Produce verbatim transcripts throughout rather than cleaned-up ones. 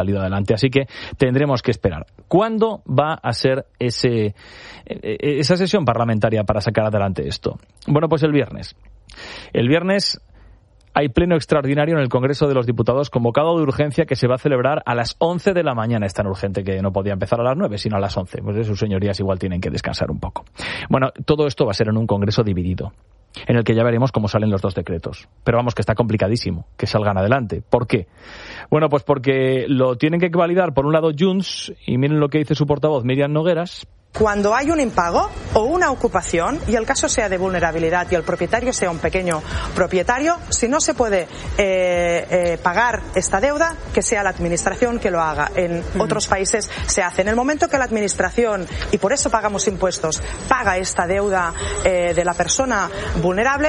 salido adelante, así que tendremos que esperar. ¿Cuándo va a ser ese esa sesión parlamentaria para sacar adelante esto? Bueno, pues el viernes. El viernes hay pleno extraordinario en el Congreso de los Diputados convocado de urgencia que se va a celebrar a las once de la mañana. Es tan urgente que no podía empezar a las nueve, sino a las once. Pues sus señorías igual tienen que descansar un poco. Bueno, todo esto va a ser en un Congreso dividido, en el que ya veremos cómo salen los dos decretos. Pero vamos, que está complicadísimo que salgan adelante. ¿Por qué? Bueno, pues porque lo tienen que validar, por un lado, Junts, y miren lo que dice su portavoz, Míriam Nogueras. Cuando hay un impago o una ocupación, y el caso sea de vulnerabilidad y el propietario sea un pequeño propietario, si no se puede eh, eh, pagar esta deuda, que sea la administración que lo haga. En uh-huh. otros países se hace. En el momento que la administración, y por eso pagamos impuestos, paga esta deuda eh, de la persona vulnerable,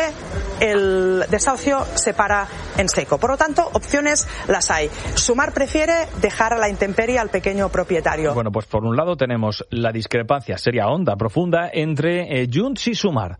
el desahucio se para en seco. Por lo tanto, opciones las hay. Sumar prefiere dejar a la intemperie al pequeño propietario. Bueno, pues por un lado tenemos la discrepancia seria, honda, profunda entre eh, Junts y Sumar.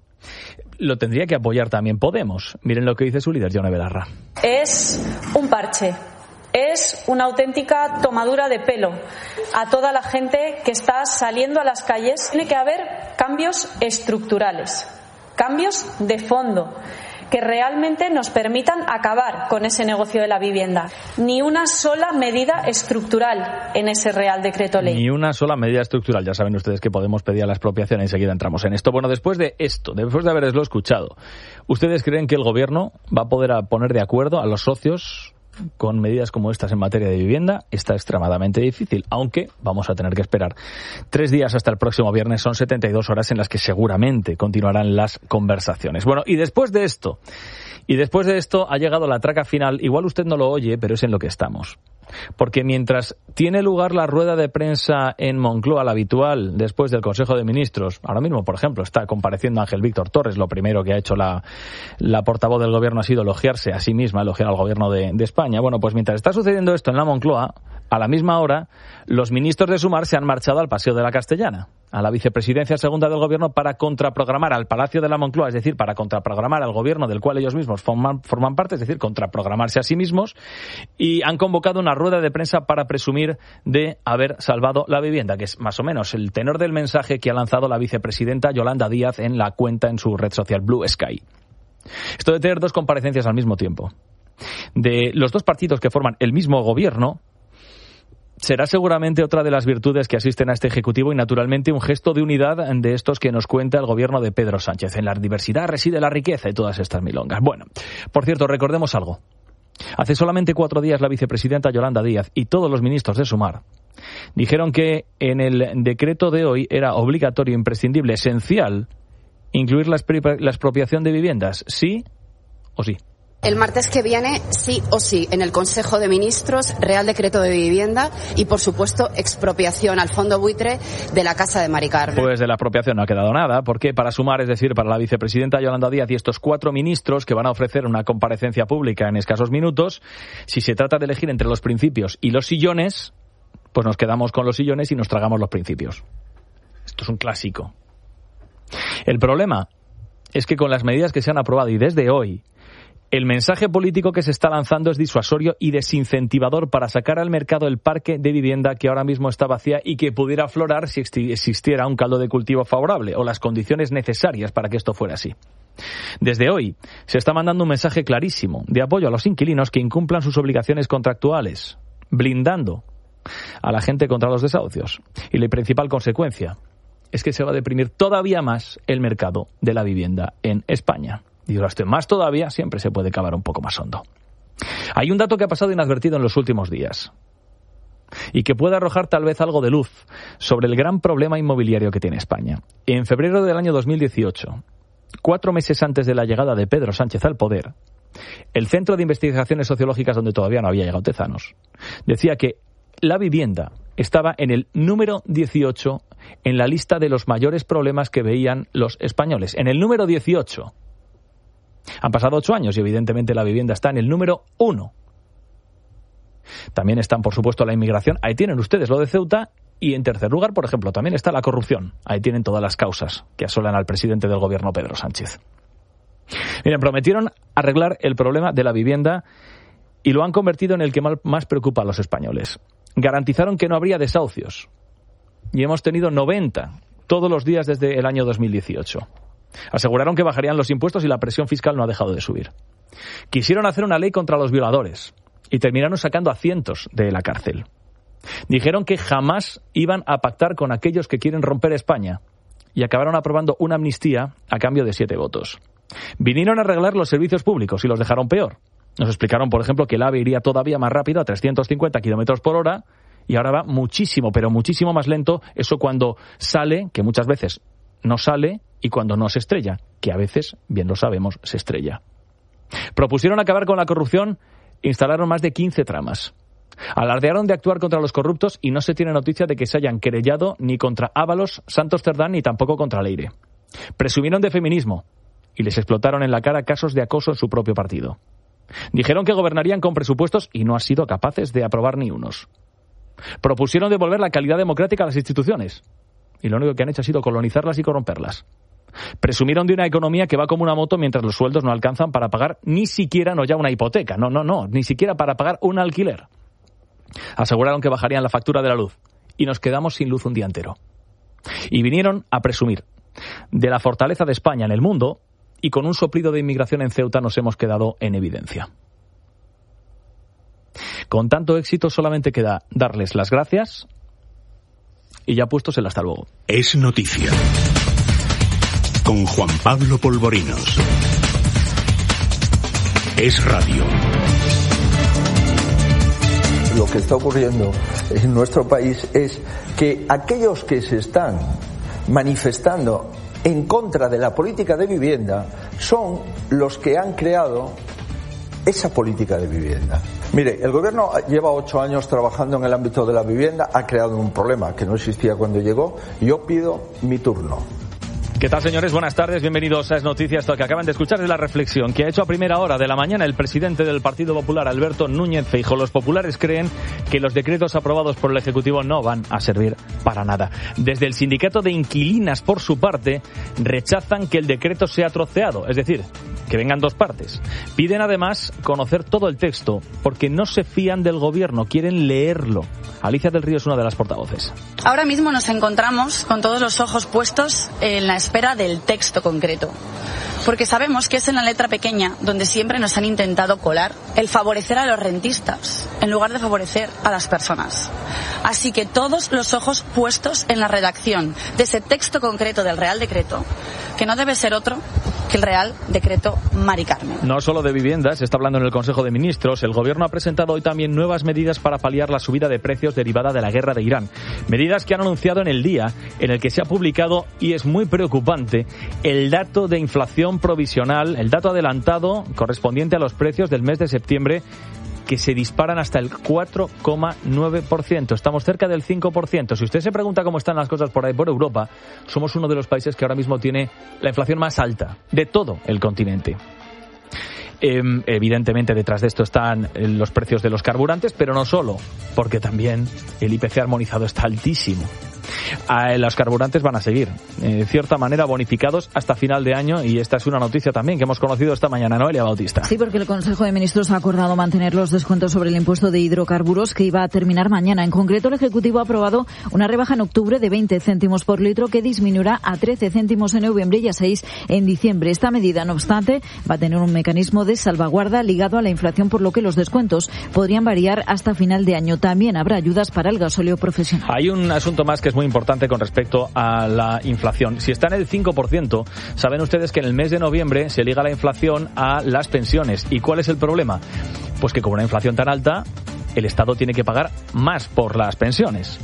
Lo tendría que apoyar también Podemos. Miren lo que dice su líder, Yone Belarra. Es un parche. Es una auténtica tomadura de pelo a toda la gente que está saliendo a las calles. Tiene que haber cambios estructurales, cambios de fondo, que realmente nos permitan acabar con ese negocio de la vivienda. Ni una sola medida estructural en ese Real Decreto Ley. Ni una sola medida estructural. Ya saben ustedes que Podemos pedía la expropiación y enseguida entramos en esto. Bueno, después de esto, después de haberlo escuchado, ¿ustedes creen que el Gobierno va a poder poner de acuerdo a los socios con medidas como estas en materia de vivienda? Está extremadamente difícil, aunque vamos a tener que esperar tres días hasta el próximo viernes. Son setenta y dos horas en las que seguramente continuarán las conversaciones. Bueno, y después de esto, y después de esto ha llegado la traca final. Igual usted no lo oye, pero es en lo que estamos. Porque mientras tiene lugar la rueda de prensa en Moncloa, la habitual, después del Consejo de Ministros, ahora mismo, por ejemplo, está compareciendo Ángel Víctor Torres. Lo primero que ha hecho la, la portavoz del Gobierno ha sido elogiarse a sí misma, elogiar al Gobierno de, de España. Bueno, pues mientras está sucediendo esto en la Moncloa, a la misma hora, los ministros de Sumar se han marchado al Paseo de la Castellana, a la vicepresidencia segunda del Gobierno, para contraprogramar al Palacio de la Moncloa, es decir, para contraprogramar al Gobierno del cual ellos mismos forman, forman parte, es decir, contraprogramarse a sí mismos, y han convocado una rueda de prensa para presumir de haber salvado la vivienda, que es más o menos el tenor del mensaje que ha lanzado la vicepresidenta Yolanda Díaz en la cuenta en su red social Blue Sky. Esto de tener dos comparecencias al mismo tiempo de los dos partidos que forman el mismo Gobierno será seguramente otra de las virtudes que asisten a este Ejecutivo y, naturalmente, un gesto de unidad de estos que nos cuenta el Gobierno de Pedro Sánchez. En la diversidad reside la riqueza y todas estas milongas. Bueno, por cierto, recordemos algo. Hace solamente cuatro días la vicepresidenta Yolanda Díaz y todos los ministros de Sumar dijeron que en el decreto de hoy era obligatorio, imprescindible, esencial, incluir la, expri- la expropiación de viviendas. ¿Sí o sí? El martes que viene, sí o sí, en el Consejo de Ministros, Real Decreto de Vivienda y, por supuesto, expropiación al fondo buitre de la Casa de Mari Carmen. Pues de la expropiación no ha quedado nada, porque para Sumar, es decir, para la vicepresidenta Yolanda Díaz y estos cuatro ministros que van a ofrecer una comparecencia pública en escasos minutos, si se trata de elegir entre los principios y los sillones, pues nos quedamos con los sillones y nos tragamos los principios. Esto es un clásico. El problema es que con las medidas que se han aprobado y desde hoy, el mensaje político que se está lanzando es disuasorio y desincentivador para sacar al mercado el parque de vivienda que ahora mismo está vacía y que pudiera aflorar si existiera un caldo de cultivo favorable o las condiciones necesarias para que esto fuera así. Desde hoy se está mandando un mensaje clarísimo de apoyo a los inquilinos que incumplan sus obligaciones contractuales, blindando a la gente contra los desahucios. Y la principal consecuencia es que se va a deprimir todavía más el mercado de la vivienda en España. Y ahora estoy más todavía, siempre se puede cavar un poco más hondo. Hay un dato que ha pasado inadvertido en los últimos días y que puede arrojar tal vez algo de luz sobre el gran problema inmobiliario que tiene España. En febrero del año dos mil dieciocho, cuatro meses antes de la llegada de Pedro Sánchez al poder, el Centro de Investigaciones Sociológicas, donde todavía no había llegado Tezanos, decía que la vivienda estaba en el número dieciocho en la lista de los mayores problemas que veían los españoles. En el número dieciocho. Han pasado ocho años y evidentemente la vivienda está en el número uno. También están, por supuesto, la inmigración. Ahí tienen ustedes lo de Ceuta. Y en tercer lugar, por ejemplo, también está la corrupción. Ahí tienen todas las causas que asolan al presidente del Gobierno, Pedro Sánchez. Miren, prometieron arreglar el problema de la vivienda y lo han convertido en el que más preocupa a los españoles. Garantizaron que no habría desahucios y hemos tenido noventa todos los días desde el año dos mil dieciocho. Aseguraron que bajarían los impuestos y la presión fiscal no ha dejado de subir. Quisieron hacer una ley contra los violadores y terminaron sacando a cientos de la cárcel. Dijeron que jamás iban a pactar con aquellos que quieren romper España y acabaron aprobando una amnistía a cambio de siete votos. Vinieron a arreglar los servicios públicos y los dejaron peor. Nos explicaron, por ejemplo, que el AVE iría todavía más rápido, a trescientos cincuenta kilómetros por hora, y ahora va muchísimo, pero muchísimo más lento, eso cuando sale, que muchas veces no sale, y cuando no se estrella, que a veces, bien lo sabemos, se estrella. Propusieron acabar con la corrupción, instalaron más de quince tramas. Alardearon de actuar contra los corruptos y no se tiene noticia de que se hayan querellado ni contra Ábalos, Santos Cerdán ni tampoco contra Leire. Presumieron de feminismo y les explotaron en la cara casos de acoso en su propio partido. Dijeron que gobernarían con presupuestos y no han sido capaces de aprobar ni unos. Propusieron devolver la calidad democrática a las instituciones y lo único que han hecho ha sido colonizarlas y corromperlas. Presumieron de una economía que va como una moto mientras los sueldos no alcanzan para pagar ni siquiera, no ya una hipoteca, no, no, no, ni siquiera para pagar un alquiler. Aseguraron que bajarían la factura de la luz y nos quedamos sin luz un día entero. Y vinieron a presumir de la fortaleza de España en el mundo y con un soplido de inmigración en Ceuta nos hemos quedado en evidencia. Con tanto éxito solamente queda darles las gracias y ya puestos el hasta luego. Es noticia. Con Juan Pablo Polvorinos. Es radio. Lo que está ocurriendo en nuestro país es que aquellos que se están manifestando en contra de la política de vivienda son los que han creado esa política de vivienda. Mire, el gobierno lleva ocho años trabajando en el ámbito de la vivienda, ha creado un problema que no existía cuando llegó. Yo pido mi turno. ¿Qué tal, señores? Buenas tardes, bienvenidos a Es Noticias. Esto que acaban de escuchar es la reflexión que ha hecho a primera hora de la mañana el presidente del Partido Popular, Alberto Núñez Feijóo. Los populares creen que los decretos aprobados por el Ejecutivo no van a servir para nada. Desde el sindicato de inquilinas, por su parte, rechazan que el decreto sea troceado, es decir, que vengan dos partes. Piden además conocer todo el texto, porque no se fían del gobierno, quieren leerlo. Alicia del Río es una de las portavoces. Ahora mismo nos encontramos con todos los ojos puestos en la espera del texto concreto, porque sabemos que es en la letra pequeña donde siempre nos han intentado colar el favorecer a los rentistas en lugar de favorecer a las personas. Así que todos los ojos puestos en la redacción de ese texto concreto del Real Decreto, que no debe ser otro que el Real Decreto Mari Carmen. No solo de viviendas, se está hablando en el Consejo de Ministros. El Gobierno ha presentado hoy también nuevas medidas para paliar la subida de precios derivada de la guerra de Irán. Medidas que han anunciado en el día en el que se ha publicado, y es muy preocupante, el dato de inflación provisional, el dato adelantado correspondiente a los precios del mes de septiembre, que se disparan hasta el cuatro coma nueve por ciento. Estamos cerca del cinco por ciento. Si usted se pregunta cómo están las cosas por ahí por Europa, somos uno de los países que ahora mismo tiene la inflación más alta de todo el continente. Eh, evidentemente detrás de esto están los precios de los carburantes, pero no solo, porque también el I P C armonizado está altísimo. A los carburantes van a seguir, eh, de cierta manera, bonificados hasta final de año, y esta es una noticia también que hemos conocido esta mañana. Noelia Bautista. Sí, porque el Consejo de Ministros ha acordado mantener los descuentos sobre el impuesto de hidrocarburos, que iba a terminar mañana. En concreto, el Ejecutivo ha aprobado una rebaja en octubre de veinte céntimos por litro, que disminuirá a trece céntimos en noviembre y a seis en diciembre. Esta medida, no obstante, va a tener un mecanismo de salvaguarda ligado a la inflación, por lo que los descuentos podrían variar hasta final de año. También habrá ayudas para el gasóleo profesional. Hay un asunto más que es muy importante con respecto a la inflación. Si está en el cinco por ciento, saben ustedes que en el mes de noviembre se liga la inflación a las pensiones. ¿Y cuál es el problema? Pues que con una inflación tan alta, el Estado tiene que pagar más por las pensiones.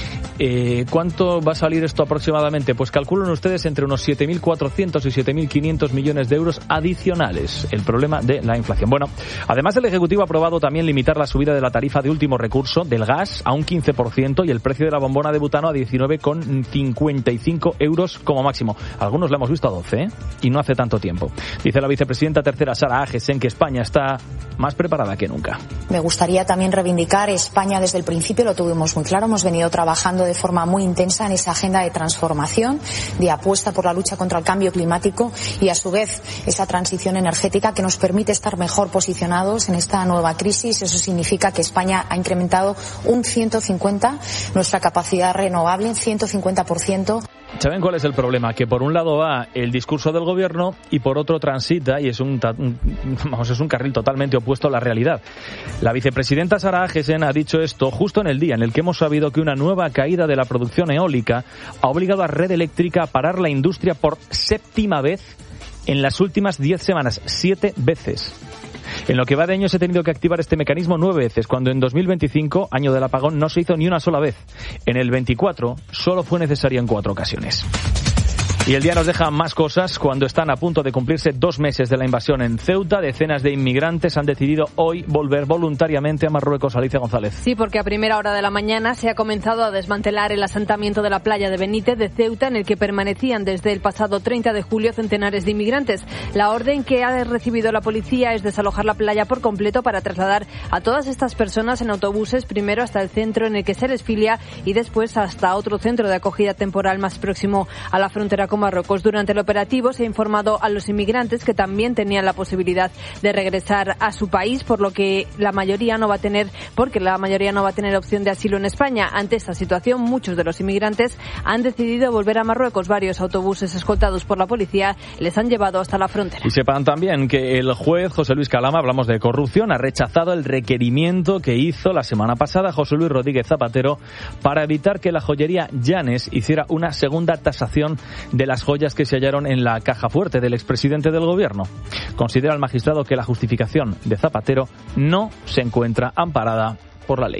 Eh, ¿Cuánto va a salir esto aproximadamente? Pues calculan ustedes entre unos siete mil cuatrocientos y siete mil quinientos millones de euros adicionales. El problema de la inflación. Bueno, además el Ejecutivo ha aprobado también limitar la subida de la tarifa de último recurso del gas a un quince por ciento y el precio de la bombona de butano a diecinueve coma cincuenta y cinco euros como máximo. Algunos lo hemos visto a doce, ¿eh? Y no hace tanto tiempo. Dice la vicepresidenta tercera, Sara Agesen, que España está más preparada que nunca. Me gustaría también reivindicar España desde el principio, lo tuvimos muy claro, hemos venido trabajando de forma muy intensa en esa agenda de transformación, de apuesta por la lucha contra el cambio climático y, a su vez, esa transición energética que nos permite estar mejor posicionados en esta nueva crisis. Eso significa que España ha incrementado un ciento cincuenta nuestra capacidad renovable, en ciento cincuenta por ciento. ¿Saben cuál es el problema? Que por un lado va el discurso del gobierno y por otro transita, y es un, vamos, es un carril totalmente opuesto a la realidad. La vicepresidenta Sara Agesen ha dicho esto justo en el día en el que hemos sabido que una nueva caída de la producción eólica ha obligado a Red Eléctrica a parar la industria por séptima vez en las últimas diez semanas, siete veces. En lo que va de año se ha tenido que activar este mecanismo nueve veces, cuando en dos mil veinticinco, año del apagón, no se hizo ni una sola vez. En el veinticuatro solo fue necesario en cuatro ocasiones. Y el día nos deja más cosas. Cuando están a punto de cumplirse dos meses de la invasión en Ceuta, decenas de inmigrantes han decidido hoy volver voluntariamente a Marruecos. Alicia González. Sí, porque a primera hora de la mañana se ha comenzado a desmantelar el asentamiento de la playa de Benítez de Ceuta, en el que permanecían desde el pasado treinta de julio centenares de inmigrantes. La orden que ha recibido la policía es desalojar la playa por completo para trasladar a todas estas personas en autobuses, primero hasta el centro en el que se les filia y después hasta otro centro de acogida temporal más próximo a la frontera con Marruecos. Durante el operativo se ha informado a los inmigrantes que también tenían la posibilidad de regresar a su país, por lo que la mayoría no va a tener, porque la mayoría no va a tener opción de asilo en España. Ante esta situación, muchos de los inmigrantes han decidido volver a Marruecos. Varios autobuses escoltados por la policía les han llevado hasta la frontera. Y sepan también que el juez José Luis Calama, hablamos de corrupción, ha rechazado el requerimiento que hizo la semana pasada José Luis Rodríguez Zapatero para evitar que la joyería Llanes hiciera una segunda tasación de las joyas que se hallaron en la caja fuerte del expresidente del gobierno. Considera el magistrado que la justificación de Zapatero no se encuentra amparada por la ley.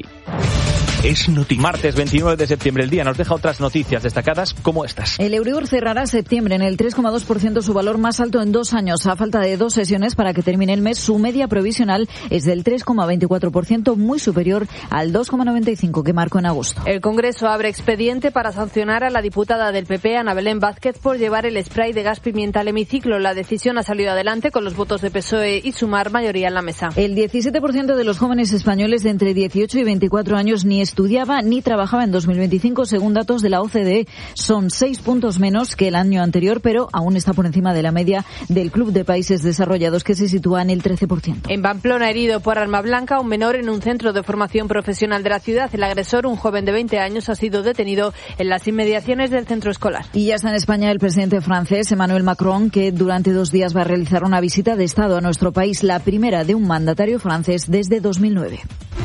Es noticia. Martes veintinueve de septiembre, el día nos deja otras noticias destacadas como estas. El Euribor cerrará septiembre en el tres coma dos por ciento, su valor más alto en dos años. A falta de dos sesiones para que termine el mes, su media provisional es del tres coma veinticuatro por ciento, muy superior al dos coma noventa y cinco por ciento que marcó en agosto. El Congreso abre expediente para sancionar a la diputada del P P, Ana Belén Vázquez, por llevar el spray de gas pimienta al hemiciclo. La decisión ha salido adelante con los votos de P S O E y Sumar, mayoría en la mesa. El diecisiete por ciento de los jóvenes españoles de entre dieciocho y veinticuatro años ni estudiaba ni trabajaba en dos mil veinticinco, según datos de la O C D E. Son seis puntos menos que el año anterior, pero aún está por encima de la media del Club de Países Desarrollados, que se sitúa en el trece por ciento. En Pamplona, herido por arma blanca, un menor en un centro de formación profesional de la ciudad. El agresor, un joven de veinte años, ha sido detenido en las inmediaciones del centro escolar. Y ya está en España el presidente francés, Emmanuel Macron, que durante dos días va a realizar una visita de Estado a nuestro país, la primera de un mandatario francés desde dos mil nueve.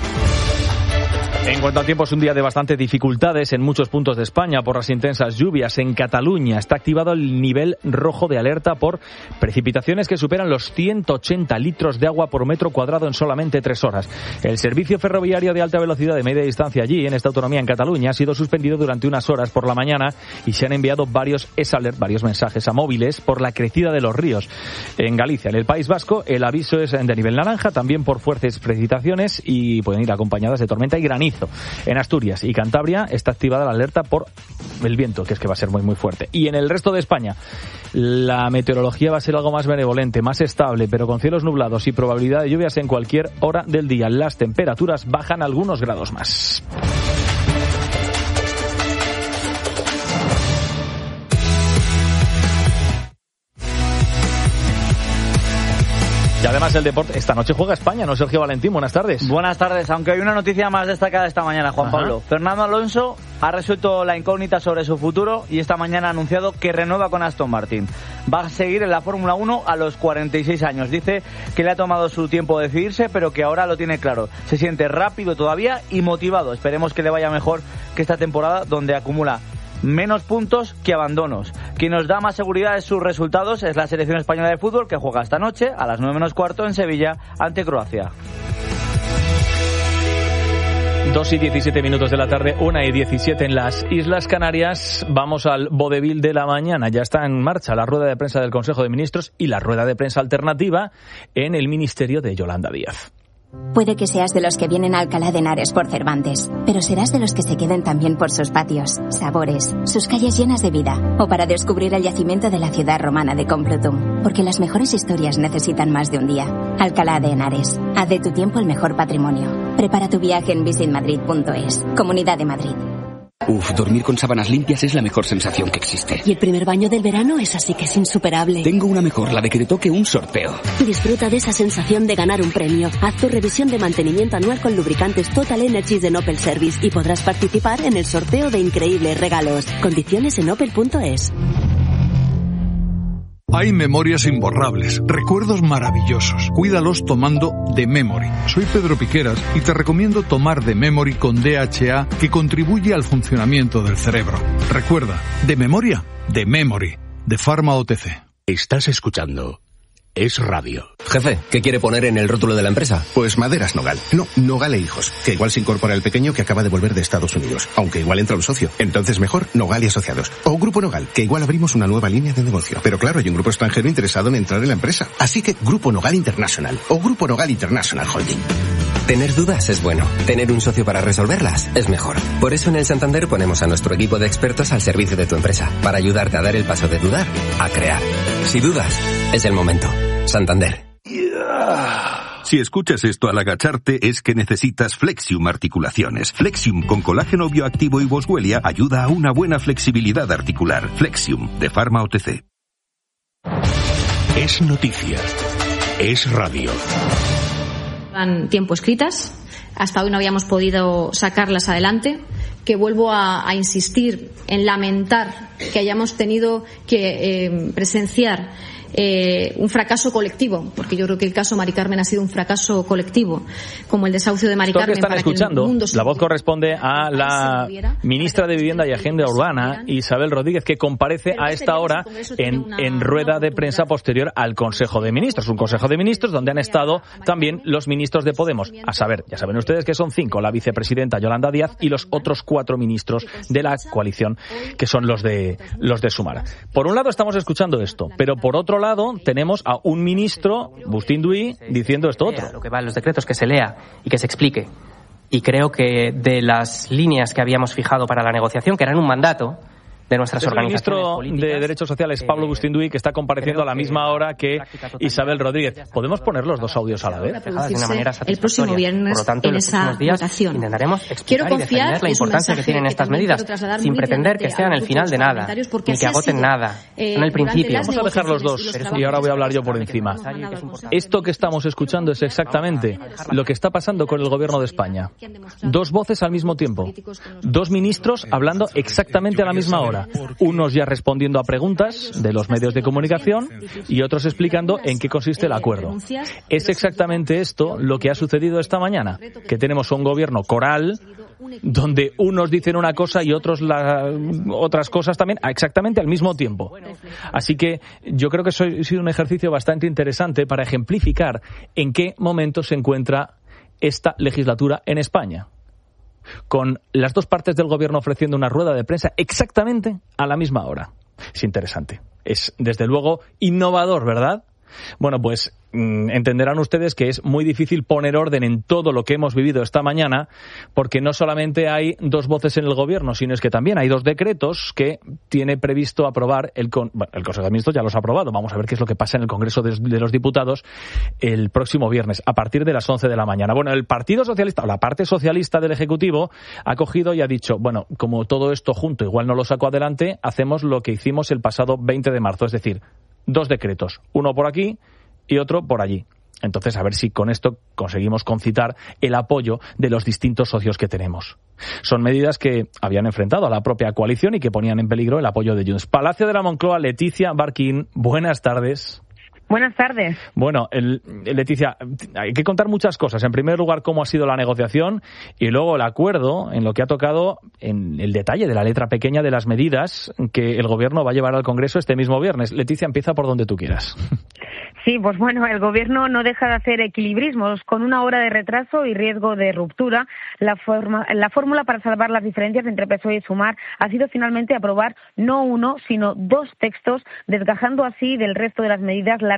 En cuanto al tiempo, es un día de bastantes dificultades en muchos puntos de España por las intensas lluvias. En Cataluña está activado el nivel rojo de alerta por precipitaciones que superan los ciento ochenta litros de agua por metro cuadrado en solamente tres horas. El servicio ferroviario de alta velocidad de media distancia allí, en esta autonomía en Cataluña, ha sido suspendido durante unas horas por la mañana y se han enviado varios S-alert, varios mensajes a móviles por la crecida de los ríos. En Galicia, en el País Vasco, el aviso es de nivel naranja, también por fuertes precipitaciones y pueden ir acompañadas de tormenta y granizo. En Asturias y Cantabria está activada la alerta por el viento, que es que va a ser muy muy fuerte. Y en el resto de España la meteorología va a ser algo más benevolente, más estable, pero con cielos nublados y probabilidad de lluvias en cualquier hora del día. Las temperaturas bajan algunos grados más. Y además el deporte, esta noche juega España, ¿no, Sergio Valentín? Buenas tardes. Buenas tardes, aunque hay una noticia más destacada esta mañana, Juan Ajá. Pablo. Fernando Alonso ha resuelto la incógnita sobre su futuro y esta mañana ha anunciado que renueva con Aston Martin. Va a seguir en la Fórmula uno a los cuarenta y seis años. Dice que le ha tomado su tiempo decidirse, pero que ahora lo tiene claro. Se siente rápido todavía y motivado. Esperemos que le vaya mejor que esta temporada, donde acumula menos puntos que abandonos. Quien nos da más seguridad de sus resultados es la selección española de fútbol, que juega esta noche a las nueve menos cuarto en Sevilla ante Croacia. Dos y diecisiete minutos de la tarde, una y diecisiete en las Islas Canarias. Vamos al vodevil de la mañana. Ya está en marcha la rueda de prensa del Consejo de Ministros y la rueda de prensa alternativa en el Ministerio de Yolanda Díaz. Puede que seas de los que vienen a Alcalá de Henares por Cervantes, pero serás de los que se queden también por sus patios, sabores, sus calles llenas de vida, o para descubrir el yacimiento de la ciudad romana de Complutum, porque las mejores historias necesitan más de un día. Alcalá de Henares, haz de tu tiempo el mejor patrimonio. Prepara tu viaje en visit madrid punto es. Comunidad de Madrid. Uf, dormir con sábanas limpias es la mejor sensación que existe. Y el primer baño del verano es así que es insuperable. Tengo una mejor, la de que te toque un sorteo. Disfruta de esa sensación de ganar un premio. Haz tu revisión de mantenimiento anual con lubricantes Total Energies de Opel Service y podrás participar en el sorteo de increíbles regalos. Condiciones en opel punto es. Hay memorias imborrables, recuerdos maravillosos. Cuídalos tomando The Memory. Soy Pedro Piqueras y te recomiendo tomar The Memory con D H A, que contribuye al funcionamiento del cerebro. Recuerda, de memoria, The Memory, de Pharma O T C. Estás escuchando Es Radio. Jefe, ¿qué quiere poner en el rótulo de la empresa? Pues Maderas Nogal. No, Nogal e Hijos. Que igual se incorpora el pequeño que acaba de volver de Estados Unidos. Aunque igual entra un socio. Entonces mejor Nogal y Asociados. O Grupo Nogal, que igual abrimos una nueva línea de negocio. Pero claro, hay un grupo extranjero interesado en entrar en la empresa. Así que Grupo Nogal International. O Grupo Nogal International Holding. Tener dudas es bueno. Tener un socio para resolverlas es mejor. Por eso en el Santander ponemos a nuestro equipo de expertos al servicio de tu empresa. Para ayudarte a dar el paso de dudar a crear. Si dudas, es el momento. Santander. Si escuchas esto al agacharte es que necesitas Flexium Articulaciones. Flexium con colágeno bioactivo y boswellia ayuda a una buena flexibilidad articular. Flexium, de Pharma O T C. Es noticia. Es radio. Han tiempo escritas. Hasta hoy no habíamos podido sacarlas adelante. Que vuelvo a, a insistir en lamentar que hayamos tenido que eh, presenciar Eh, un fracaso colectivo, porque yo creo que el caso Mari Carmen ha sido un fracaso colectivo, como el desahucio de Mari Esto Carmen. que están para escuchando, que el mundo la voz corresponde a la ministra de Vivienda y Agenda Urbana, Isabel Rodríguez, que comparece a esta hora en, en rueda de prensa posterior al Consejo de Ministros. Un Consejo de Ministros donde han estado también los ministros de Podemos. A saber, ya saben ustedes que son cinco, la vicepresidenta Yolanda Díaz y los otros cuatro ministros de la coalición, que son los de, los de Sumar. Por un lado estamos escuchando esto, pero por otro lado tenemos a un ministro, Bustín Duy, diciendo esto otro. Lo que va en los decretos, que se lea y que se explique. Y creo que de las líneas que habíamos fijado para la negociación, que eran un mandato de nuestras es organizaciones el ministro de Derechos Sociales, Pablo Bustín Duy, que está compareciendo a la misma hora que Isabel Rodríguez. ¿Podemos poner los dos audios a la vez? De una manera el próximo viernes, por lo tanto, en, en los esa días votación. Intentaremos explicar Quiero y defender la importancia que tienen estas medidas, sin pretender que sean el final de nada, ni que agoten nada. Eh, Son el principio. Vamos a dejar los dos, y ahora voy a hablar yo por encima. Esto que estamos escuchando es exactamente lo que está pasando con el Gobierno de España. Dos voces al mismo tiempo. Dos ministros hablando exactamente a la misma hora. Unos ya respondiendo a preguntas de los medios de comunicación y otros explicando en qué consiste el acuerdo. Es exactamente esto lo que ha sucedido esta mañana, que tenemos un gobierno coral donde unos dicen una cosa y otros la, otras cosas también exactamente al mismo tiempo. Así que yo creo que eso ha sido un ejercicio bastante interesante para ejemplificar en qué momento se encuentra esta legislatura en España, con las dos partes del gobierno ofreciendo una rueda de prensa exactamente a la misma hora. Es interesante. Es, desde luego, innovador, ¿verdad? Bueno, pues mmm, entenderán ustedes que es muy difícil poner orden en todo lo que hemos vivido esta mañana, porque no solamente hay dos voces en el gobierno, sino es que también hay dos decretos que tiene previsto aprobar el, con, bueno, el Consejo de Ministros. Ya los ha aprobado. Vamos a ver qué es lo que pasa en el Congreso de, de los Diputados el próximo viernes, a partir de las once de la mañana. Bueno, el Partido Socialista, o la parte socialista del Ejecutivo, ha cogido y ha dicho, bueno, como todo esto junto igual no lo saco adelante, hacemos lo que hicimos el pasado veinte de marzo, es decir, dos decretos, uno por aquí y otro por allí. Entonces, a ver si con esto conseguimos concitar el apoyo de los distintos socios que tenemos. Son medidas que habían enfrentado a la propia coalición y que ponían en peligro el apoyo de Junts. Palacio de la Moncloa, Leticia Barquín, buenas tardes. Buenas tardes. Bueno, el, Leticia, hay que contar muchas cosas. En primer lugar, cómo ha sido la negociación y luego el acuerdo en lo que ha tocado en el detalle de la letra pequeña de las medidas que el Gobierno va a llevar al Congreso este mismo viernes. Leticia, empieza por donde tú quieras. Sí, pues bueno, el Gobierno no deja de hacer equilibrismos. Con una hora de retraso y riesgo de ruptura, la, forma, la fórmula para salvar las diferencias entre P S O E y Sumar ha sido finalmente aprobar no uno, sino dos textos, desgajando así del resto de las medidas la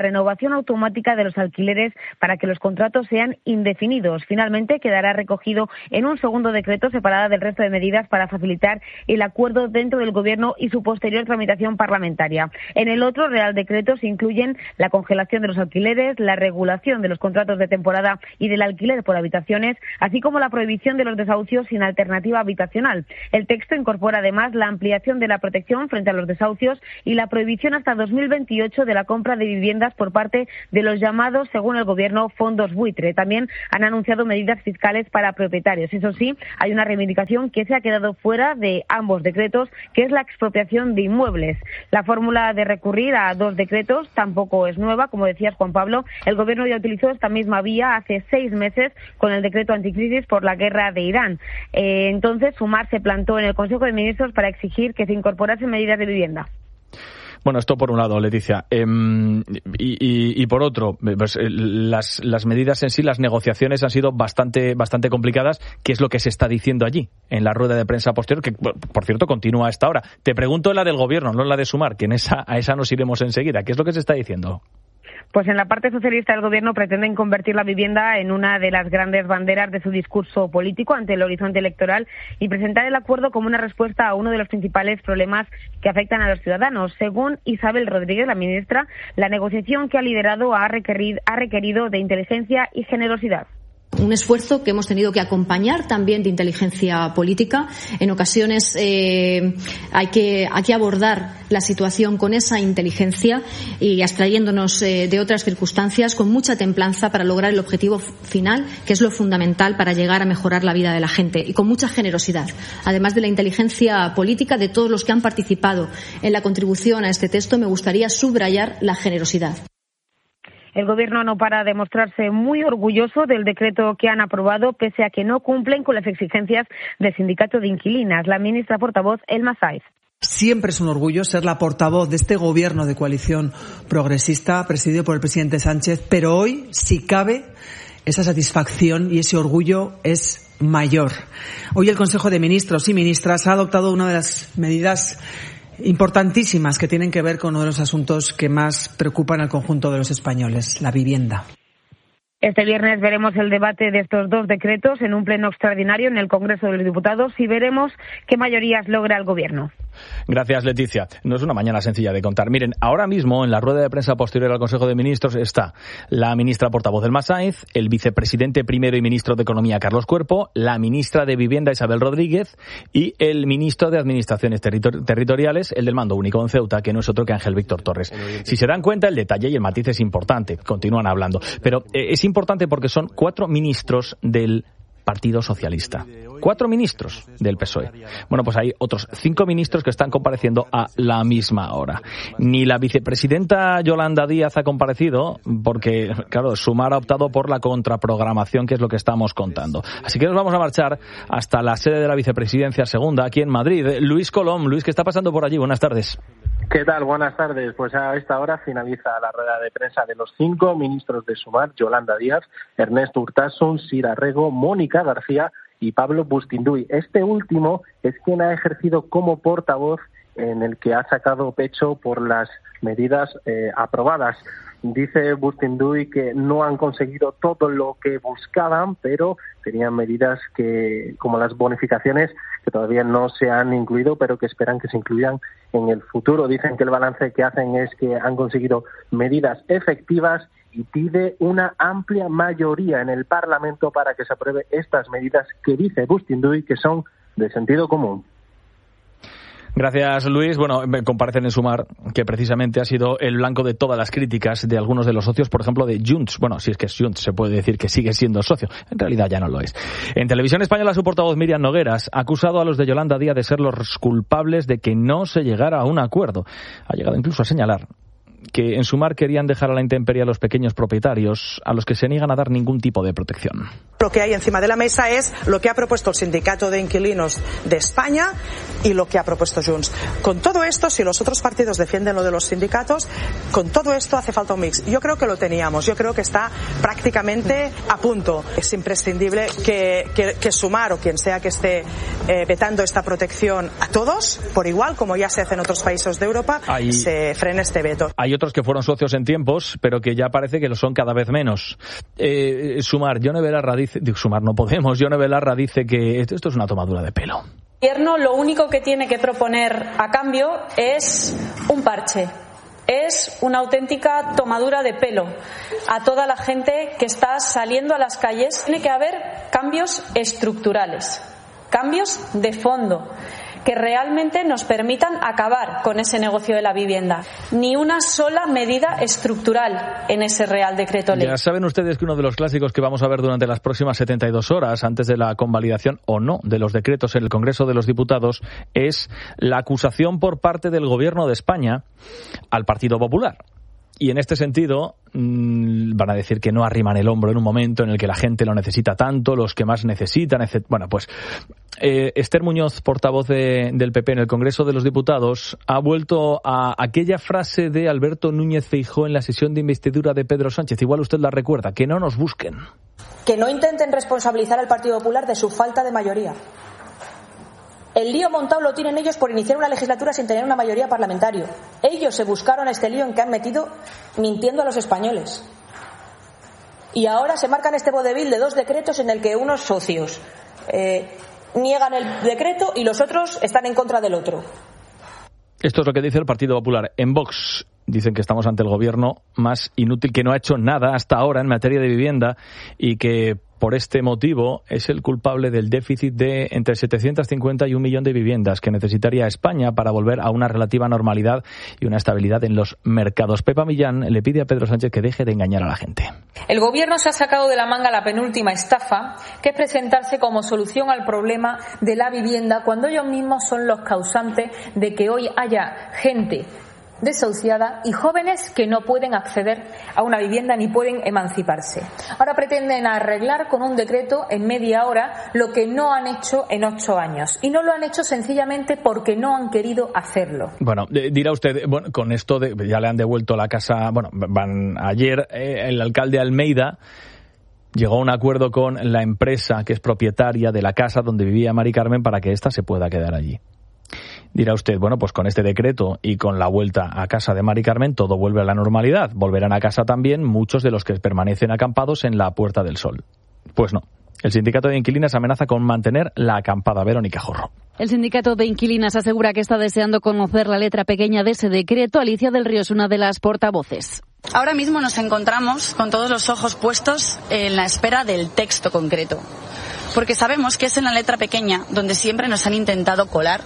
renovación automática de los alquileres para que los contratos sean indefinidos. Finalmente quedará recogido en un segundo decreto separada del resto de medidas para facilitar el acuerdo dentro del Gobierno y su posterior tramitación parlamentaria. En el otro Real Decreto se incluyen la congelación de los alquileres, la regulación de los contratos de temporada y del alquiler por habitaciones, así como la prohibición de los desahucios sin alternativa habitacional. El texto incorpora además la ampliación de la protección frente a los desahucios y la prohibición hasta dos mil veintiocho de la compra de viviendas por parte de los llamados, según el Gobierno, fondos buitre. También han anunciado medidas fiscales para propietarios. Eso sí, hay una reivindicación que se ha quedado fuera de ambos decretos, que es la expropiación de inmuebles. La fórmula de recurrir a dos decretos tampoco es nueva, como decías, Juan Pablo. El Gobierno ya utilizó esta misma vía hace seis meses con el decreto anticrisis por la guerra de Irán. Eh, entonces, Sumar se plantó en el Consejo de Ministros para exigir que se incorporasen medidas de vivienda. Bueno, esto por un lado, Leticia. Eh, y, y, y por otro, pues, las, las medidas en sí, las negociaciones han sido bastante, bastante complicadas. ¿Qué es lo que se está diciendo allí, en la rueda de prensa posterior? Que, por cierto, continúa a esta hora. Te pregunto en la del Gobierno, no en la de Sumar, que en esa, a esa nos iremos enseguida. ¿Qué es lo que se está diciendo? Pues en la parte socialista del Gobierno pretenden convertir la vivienda en una de las grandes banderas de su discurso político ante el horizonte electoral y presentar el acuerdo como una respuesta a uno de los principales problemas que afectan a los ciudadanos. Según Isabel Rodríguez, la ministra, la negociación que ha liderado ha requerido, ha requerido de inteligencia y generosidad. Un esfuerzo que hemos tenido que acompañar también de inteligencia política. En ocasiones eh, hay que hay que abordar la situación con esa inteligencia y abstrayéndonos eh, de otras circunstancias con mucha templanza para lograr el objetivo final, que es lo fundamental para llegar a mejorar la vida de la gente, y con mucha generosidad. Además de la inteligencia política de todos los que han participado en la contribución a este texto, me gustaría subrayar la generosidad. El Gobierno no para de mostrarse muy orgulloso del decreto que han aprobado, pese a que no cumplen con las exigencias del sindicato de inquilinas. La ministra portavoz, Elma Saiz. Siempre es un orgullo ser la portavoz de este Gobierno de coalición progresista, presidido por el presidente Sánchez, pero hoy, si cabe, esa satisfacción y ese orgullo es mayor. Hoy el Consejo de Ministros y Ministras ha adoptado una de las medidas importantísimas que tienen que ver con uno de los asuntos que más preocupan al conjunto de los españoles, la vivienda. Este viernes veremos el debate de estos dos decretos en un pleno extraordinario en el Congreso de los Diputados y veremos qué mayorías logra el Gobierno. Gracias, Leticia. No es una mañana sencilla de contar. Miren, ahora mismo en la rueda de prensa posterior al Consejo de Ministros está la ministra portavoz Elma Saiz, el vicepresidente primero y ministro de Economía Carlos Cuerpo, la ministra de Vivienda Isabel Rodríguez y el ministro de Administraciones Territor- Territoriales, el del Mando Único en Ceuta, que no es otro que Ángel Víctor Torres. Si se dan cuenta, el detalle y el matiz es importante. Continúan hablando. Pero eh, es importante porque son cuatro ministros del Partido Socialista. Cuatro ministros del P S O E. Bueno, pues hay otros cinco ministros que están compareciendo a la misma hora. Ni la vicepresidenta Yolanda Díaz ha comparecido porque, claro, Sumar ha optado por la contraprogramación, que es lo que estamos contando. Así que nos vamos a marchar hasta la sede de la vicepresidencia segunda, aquí en Madrid. Luis Colom. Luis, ¿qué está pasando por allí? Buenas tardes. ¿Qué tal? Buenas tardes. Pues a esta hora finaliza la rueda de prensa de los cinco ministros de Sumar: Yolanda Díaz, Ernesto Urtasun, Sira Rego, Mónica García y Pablo Bustinduy. Este último es quien ha ejercido como portavoz, en el que ha sacado pecho por las medidas eh, aprobadas. Dice Bustinduy que no han conseguido todo lo que buscaban, pero tenían medidas que, como las bonificaciones, que todavía no se han incluido, pero que esperan que se incluyan en el futuro. Dicen que el balance que hacen es que han conseguido medidas efectivas y pide una amplia mayoría en el Parlamento para que se apruebe estas medidas que dice Bustinduy que son de sentido común. Gracias, Luis. Bueno, comparecen en Sumar, que precisamente ha sido el blanco de todas las críticas de algunos de los socios, por ejemplo, de Junts. Bueno, si es que es Junts, se puede decir que sigue siendo socio. En realidad ya no lo es. En Televisión Española, su portavoz Miriam Nogueras ha acusado a los de Yolanda Díaz de ser los culpables de que no se llegara a un acuerdo. Ha llegado incluso a señalar que en Sumar querían dejar a la intemperie a los pequeños propietarios, a los que se niegan a dar ningún tipo de protección. Lo que hay encima de la mesa es lo que ha propuesto el Sindicato de Inquilinos de España y lo que ha propuesto Junts. Con todo esto, si los otros partidos defienden lo de los sindicatos, con todo esto hace falta un mix. Yo creo que lo teníamos, yo creo que está prácticamente a punto. Es imprescindible que, que, que Sumar o quien sea que esté eh, vetando esta protección a todos, por igual, como ya se hace en otros países de Europa, hay, se frene este veto. Hay otros que fueron socios en tiempos, pero que ya parece que lo son cada vez menos. Eh, Sumar, Yone Belarra dice, digo, Sumar no podemos, Yone Belarra dice que esto, esto es una tomadura de pelo. El gobierno lo único que tiene que proponer a cambio es un parche. Es una auténtica tomadura de pelo a toda la gente que está saliendo a las calles. Tiene que haber cambios estructurales, cambios de fondo, que realmente nos permitan acabar con ese negocio de la vivienda. Ni una sola medida estructural en ese Real Decreto Ley. Ya saben ustedes que uno de los clásicos que vamos a ver durante las próximas setenta y dos horas, antes de la convalidación o no de los decretos en el Congreso de los Diputados, es la acusación por parte del Gobierno de España al Partido Popular. Y en este sentido mmm, van a decir que no arriman el hombro en un momento en el que la gente lo necesita tanto, los que más necesitan, etcétera. Bueno, pues eh, Esther Muñoz, portavoz de, del P P en el Congreso de los Diputados, ha vuelto a aquella frase de Alberto Núñez Feijóo en la sesión de investidura de Pedro Sánchez. Igual usted la recuerda, que no nos busquen. Que no intenten responsabilizar al Partido Popular de su falta de mayoría. El lío montado lo tienen ellos por iniciar una legislatura sin tener una mayoría parlamentaria. Ellos se buscaron este lío en que han metido mintiendo a los españoles. Y ahora se marcan este vodevil de dos decretos en el que unos socios eh, niegan el decreto y los otros están en contra del otro. Esto es lo que dice el Partido Popular. En Vox dicen que estamos ante el gobierno más inútil, que no ha hecho nada hasta ahora en materia de vivienda y que por este motivo es el culpable del déficit de entre setecientos cincuenta y un millón de viviendas que necesitaría España para volver a una relativa normalidad y una estabilidad en los mercados. Pepa Millán le pide a Pedro Sánchez que deje de engañar a la gente. El gobierno se ha sacado de la manga la penúltima estafa, que es presentarse como solución al problema de la vivienda cuando ellos mismos son los causantes de que hoy haya gente desahuciada y jóvenes que no pueden acceder a una vivienda ni pueden emanciparse. Ahora pretenden arreglar con un decreto en media hora lo que no han hecho en ocho años. Y no lo han hecho sencillamente porque no han querido hacerlo. Bueno, dirá usted, bueno, con esto de, ya le han devuelto la casa, bueno, van ayer eh, el alcalde Almeida llegó a un acuerdo con la empresa que es propietaria de la casa donde vivía Mari Carmen para que ésta se pueda quedar allí. Dirá usted, bueno, pues con este decreto y con la vuelta a casa de Mari Carmen todo vuelve a la normalidad. Volverán a casa también muchos de los que permanecen acampados en la Puerta del Sol. Pues no. El sindicato de inquilinas amenaza con mantener la acampada. Verónica Jorro. El sindicato de inquilinas asegura que está deseando conocer la letra pequeña de ese decreto. Alicia del Río es una de las portavoces. Ahora mismo nos encontramos con todos los ojos puestos en la espera del texto concreto. Porque sabemos que es en la letra pequeña donde siempre nos han intentado colar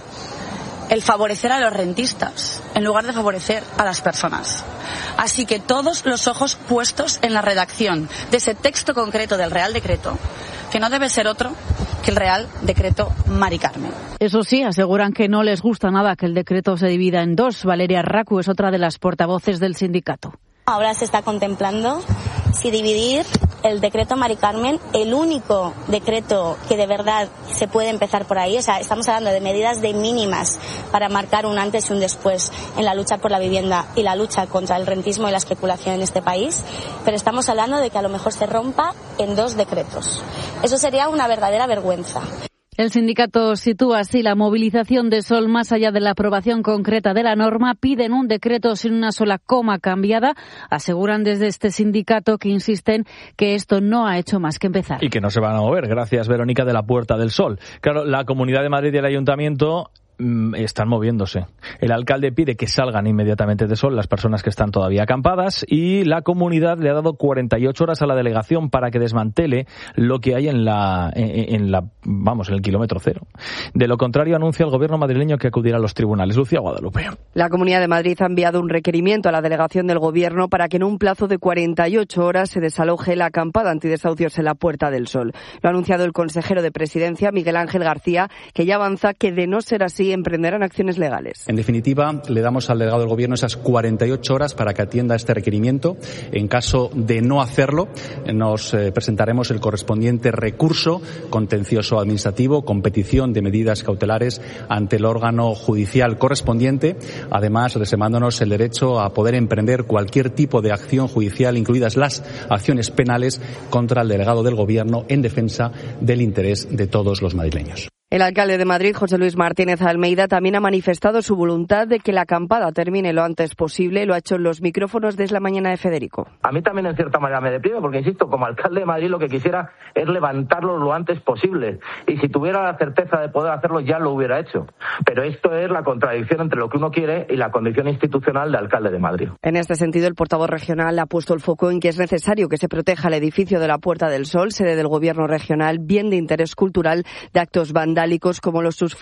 el favorecer a los rentistas, en lugar de favorecer a las personas. Así que todos los ojos puestos en la redacción de ese texto concreto del Real Decreto, que no debe ser otro que el Real Decreto Mari Carmen. Eso sí, aseguran que no les gusta nada que el decreto se divida en dos. Valeria Racu es otra de las portavoces del sindicato. Ahora se está contemplando si dividir el decreto Mari Carmen, el único decreto que de verdad se puede empezar por ahí. O sea, estamos hablando de medidas de mínimas para marcar un antes y un después en la lucha por la vivienda y la lucha contra el rentismo y la especulación en este país, pero estamos hablando de que a lo mejor se rompa en dos decretos. Eso sería una verdadera vergüenza. El sindicato sitúa así la movilización de Sol más allá de la aprobación concreta de la norma. Piden un decreto sin una sola coma cambiada. Aseguran desde este sindicato que insisten que esto no ha hecho más que empezar. Y que no se van a mover. Gracias, Verónica, de la Puerta del Sol. Claro, la Comunidad de Madrid y el Ayuntamiento están moviéndose. El alcalde pide que salgan inmediatamente de Sol las personas que están todavía acampadas y la comunidad le ha dado cuarenta y ocho horas a la delegación para que desmantele lo que hay en la, en, en la, vamos, en el kilómetro cero. De lo contrario, anuncia el gobierno madrileño que acudirá a los tribunales. Lucía Guadalupe. La Comunidad de Madrid ha enviado un requerimiento a la delegación del gobierno para que en un plazo de cuarenta y ocho horas se desaloje la acampada antidesahucios en la Puerta del Sol. Lo ha anunciado el consejero de Presidencia, Miguel Ángel García, que ya avanza que de no ser así emprenderán acciones legales. En definitiva, le damos al delegado del Gobierno esas cuarenta y ocho horas para que atienda este requerimiento. En caso de no hacerlo, nos eh, presentaremos el correspondiente recurso contencioso administrativo con petición de medidas cautelares ante el órgano judicial correspondiente, además reservándonos el derecho a poder emprender cualquier tipo de acción judicial, incluidas las acciones penales contra el delegado del Gobierno en defensa del interés de todos los madrileños. El alcalde de Madrid, José Luis Martínez Almeida, también ha manifestado su voluntad de que la acampada termine lo antes posible. Lo ha hecho en los micrófonos de Es la Mañana de Federico. A mí también en cierta manera me deprime porque, insisto, como alcalde de Madrid lo que quisiera es levantarlo lo antes posible. Y si tuviera la certeza de poder hacerlo ya lo hubiera hecho. Pero esto es la contradicción entre lo que uno quiere y la condición institucional de alcalde de Madrid. En este sentido, el portavoz regional ha puesto el foco en que es necesario que se proteja el edificio de la Puerta del Sol, sede del Gobierno regional, bien de interés cultural, de actos vandálicos como los sus...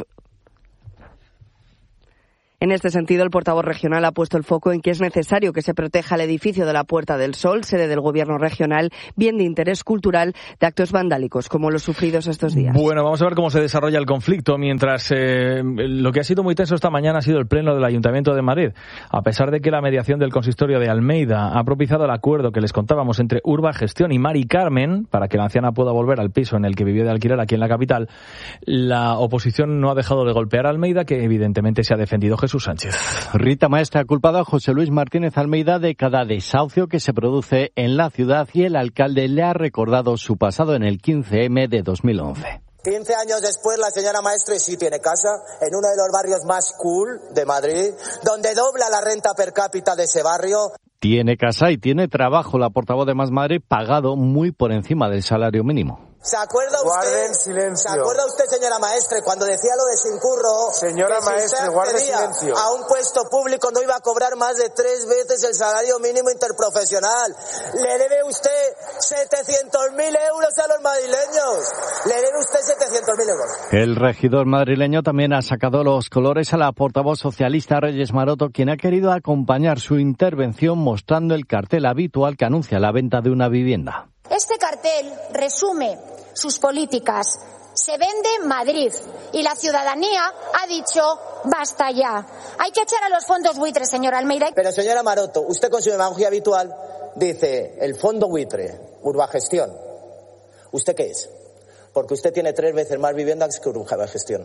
En este sentido, el portavoz regional ha puesto el foco en que es necesario que se proteja el edificio de la Puerta del Sol, sede del Gobierno regional, bien de interés cultural, de actos vandálicos, como los sufridos estos días. Bueno, vamos a ver cómo se desarrolla el conflicto, mientras eh, lo que ha sido muy tenso esta mañana ha sido el pleno del Ayuntamiento de Madrid. A pesar de que la mediación del consistorio de Almeida ha propiciado el acuerdo que les contábamos entre Urbagestión y Mari Carmen, para que la anciana pueda volver al piso en el que vivió de alquiler aquí en la capital, la oposición no ha dejado de golpear a Almeida, que evidentemente se ha defendido Jesús Sánchez. Rita Maestre ha culpado a José Luis Martínez Almeida de cada desahucio que se produce en la ciudad y el alcalde le ha recordado su pasado en el quince eme de dos mil once. quince años después, la señora Maestre sí tiene casa en uno de los barrios más cool de Madrid, donde dobla la renta per cápita de ese barrio. Tiene casa y tiene trabajo. La portavoz de Más Madrid pagado muy por encima del salario mínimo. ¿Se acuerda usted? Guarden silencio. ¿Se acuerda usted, señora Maestre, cuando decía lo de su incurro? Señora que Maestre, si usted guarde accedía silencio. a un puesto público no iba a cobrar más de tres veces el salario mínimo interprofesional. Le debe usted setecientos mil euros a los madrileños. Le debe usted setecientos mil euros. El regidor madrileño también ha sacado los colores a la portavoz socialista Reyes Maroto, quien ha querido acompañar su intervención mostrando el cartel habitual que anuncia la venta de una vivienda. Este cartel resume sus políticas. Se vende Madrid y la ciudadanía ha dicho basta ya. Hay que echar a los fondos buitres, señora Almeida. Pero señora Maroto, usted con su demagogia habitual dice el fondo buitre, Urbagestión. ¿Usted qué es? Porque usted tiene tres veces más viviendas que Urbagestión.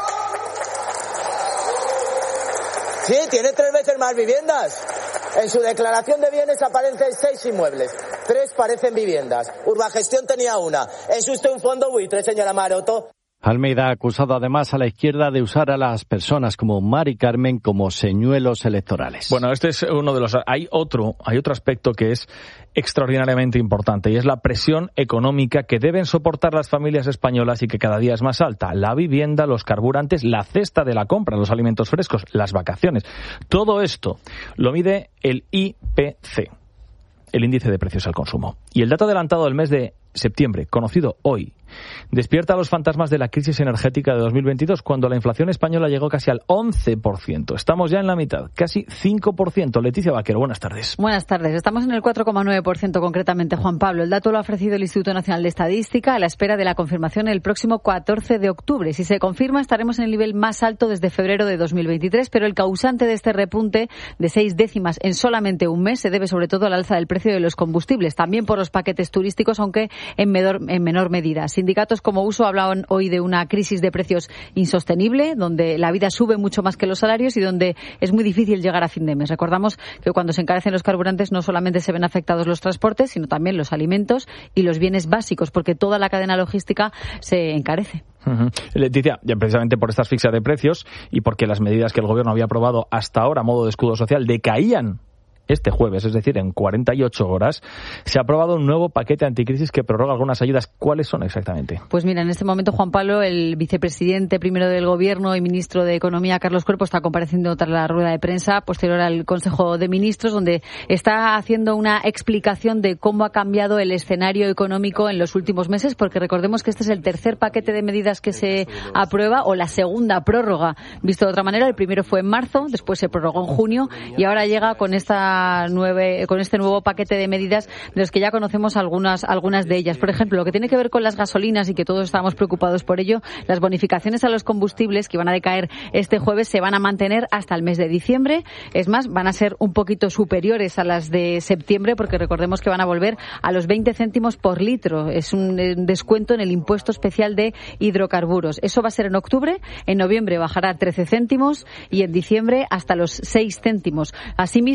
Sí, tiene tres veces más viviendas. En su declaración de bienes aparecen seis inmuebles. Tres parecen viviendas. Urbagestión tenía una. ¿Es usted un fondo buitre, señora Maroto? Almeida ha acusado además a la izquierda de usar a las personas como Mari Carmen como señuelos electorales. Bueno, este es uno de los... Hay otro, hay otro aspecto que es extraordinariamente importante y es la presión económica que deben soportar las familias españolas y que cada día es más alta. La vivienda, los carburantes, la cesta de la compra, los alimentos frescos, las vacaciones. Todo esto lo mide el I P C, el índice de precios al consumo. Y el dato adelantado del mes de septiembre, conocido hoy, despierta los fantasmas de la crisis energética de dos mil veintidós, cuando la inflación española llegó casi al once por ciento. Estamos ya en la mitad, casi cinco por ciento. Leticia Vaquero, buenas tardes. Buenas tardes. Estamos en el cuatro coma nueve por ciento concretamente, Juan Pablo. El dato lo ha ofrecido el Instituto Nacional de Estadística a la espera de la confirmación el próximo catorce de octubre. Si se confirma, estaremos en el nivel más alto desde febrero de dos mil veintitrés, pero el causante de este repunte de seis décimas en solamente un mes se debe sobre todo al alza del precio de los combustibles, también por los paquetes turísticos, aunque en menor, en menor medida. Sindicatos como Uso hablaban hoy de una crisis de precios insostenible, donde la vida sube mucho más que los salarios y donde es muy difícil llegar a fin de mes. Recordamos que cuando se encarecen los carburantes no solamente se ven afectados los transportes, sino también los alimentos y los bienes básicos, porque toda la cadena logística se encarece. Uh-huh. Leticia, ya precisamente por esta asfixia de precios y porque las medidas que el Gobierno había aprobado hasta ahora a modo de escudo social decaían este jueves, es decir, en cuarenta y ocho horas, se ha aprobado un nuevo paquete anticrisis que prorroga algunas ayudas. ¿Cuáles son exactamente? Pues mira, en este momento, Juan Pablo, el vicepresidente primero del Gobierno y ministro de Economía, Carlos Cuerpo, está compareciendo tras la rueda de prensa posterior al Consejo de Ministros, donde está haciendo una explicación de cómo ha cambiado el escenario económico en los últimos meses, porque recordemos que este es el tercer paquete de medidas que se aprueba, o la segunda prórroga. Visto de otra manera, el primero fue en marzo, después se prorrogó en junio y ahora llega con esta Nueve, con este nuevo paquete de medidas de los que ya conocemos algunas algunas de ellas. Por ejemplo, lo que tiene que ver con las gasolinas y que todos estábamos preocupados por ello, las bonificaciones a los combustibles que van a decaer este jueves se van a mantener hasta el mes de diciembre. Es más, van a ser un poquito superiores a las de septiembre, porque recordemos que van a volver a los veinte céntimos por litro. Es un descuento en el impuesto especial de hidrocarburos. Eso va a ser en octubre. En noviembre bajará trece céntimos y en diciembre hasta los seis céntimos. Asimismo, el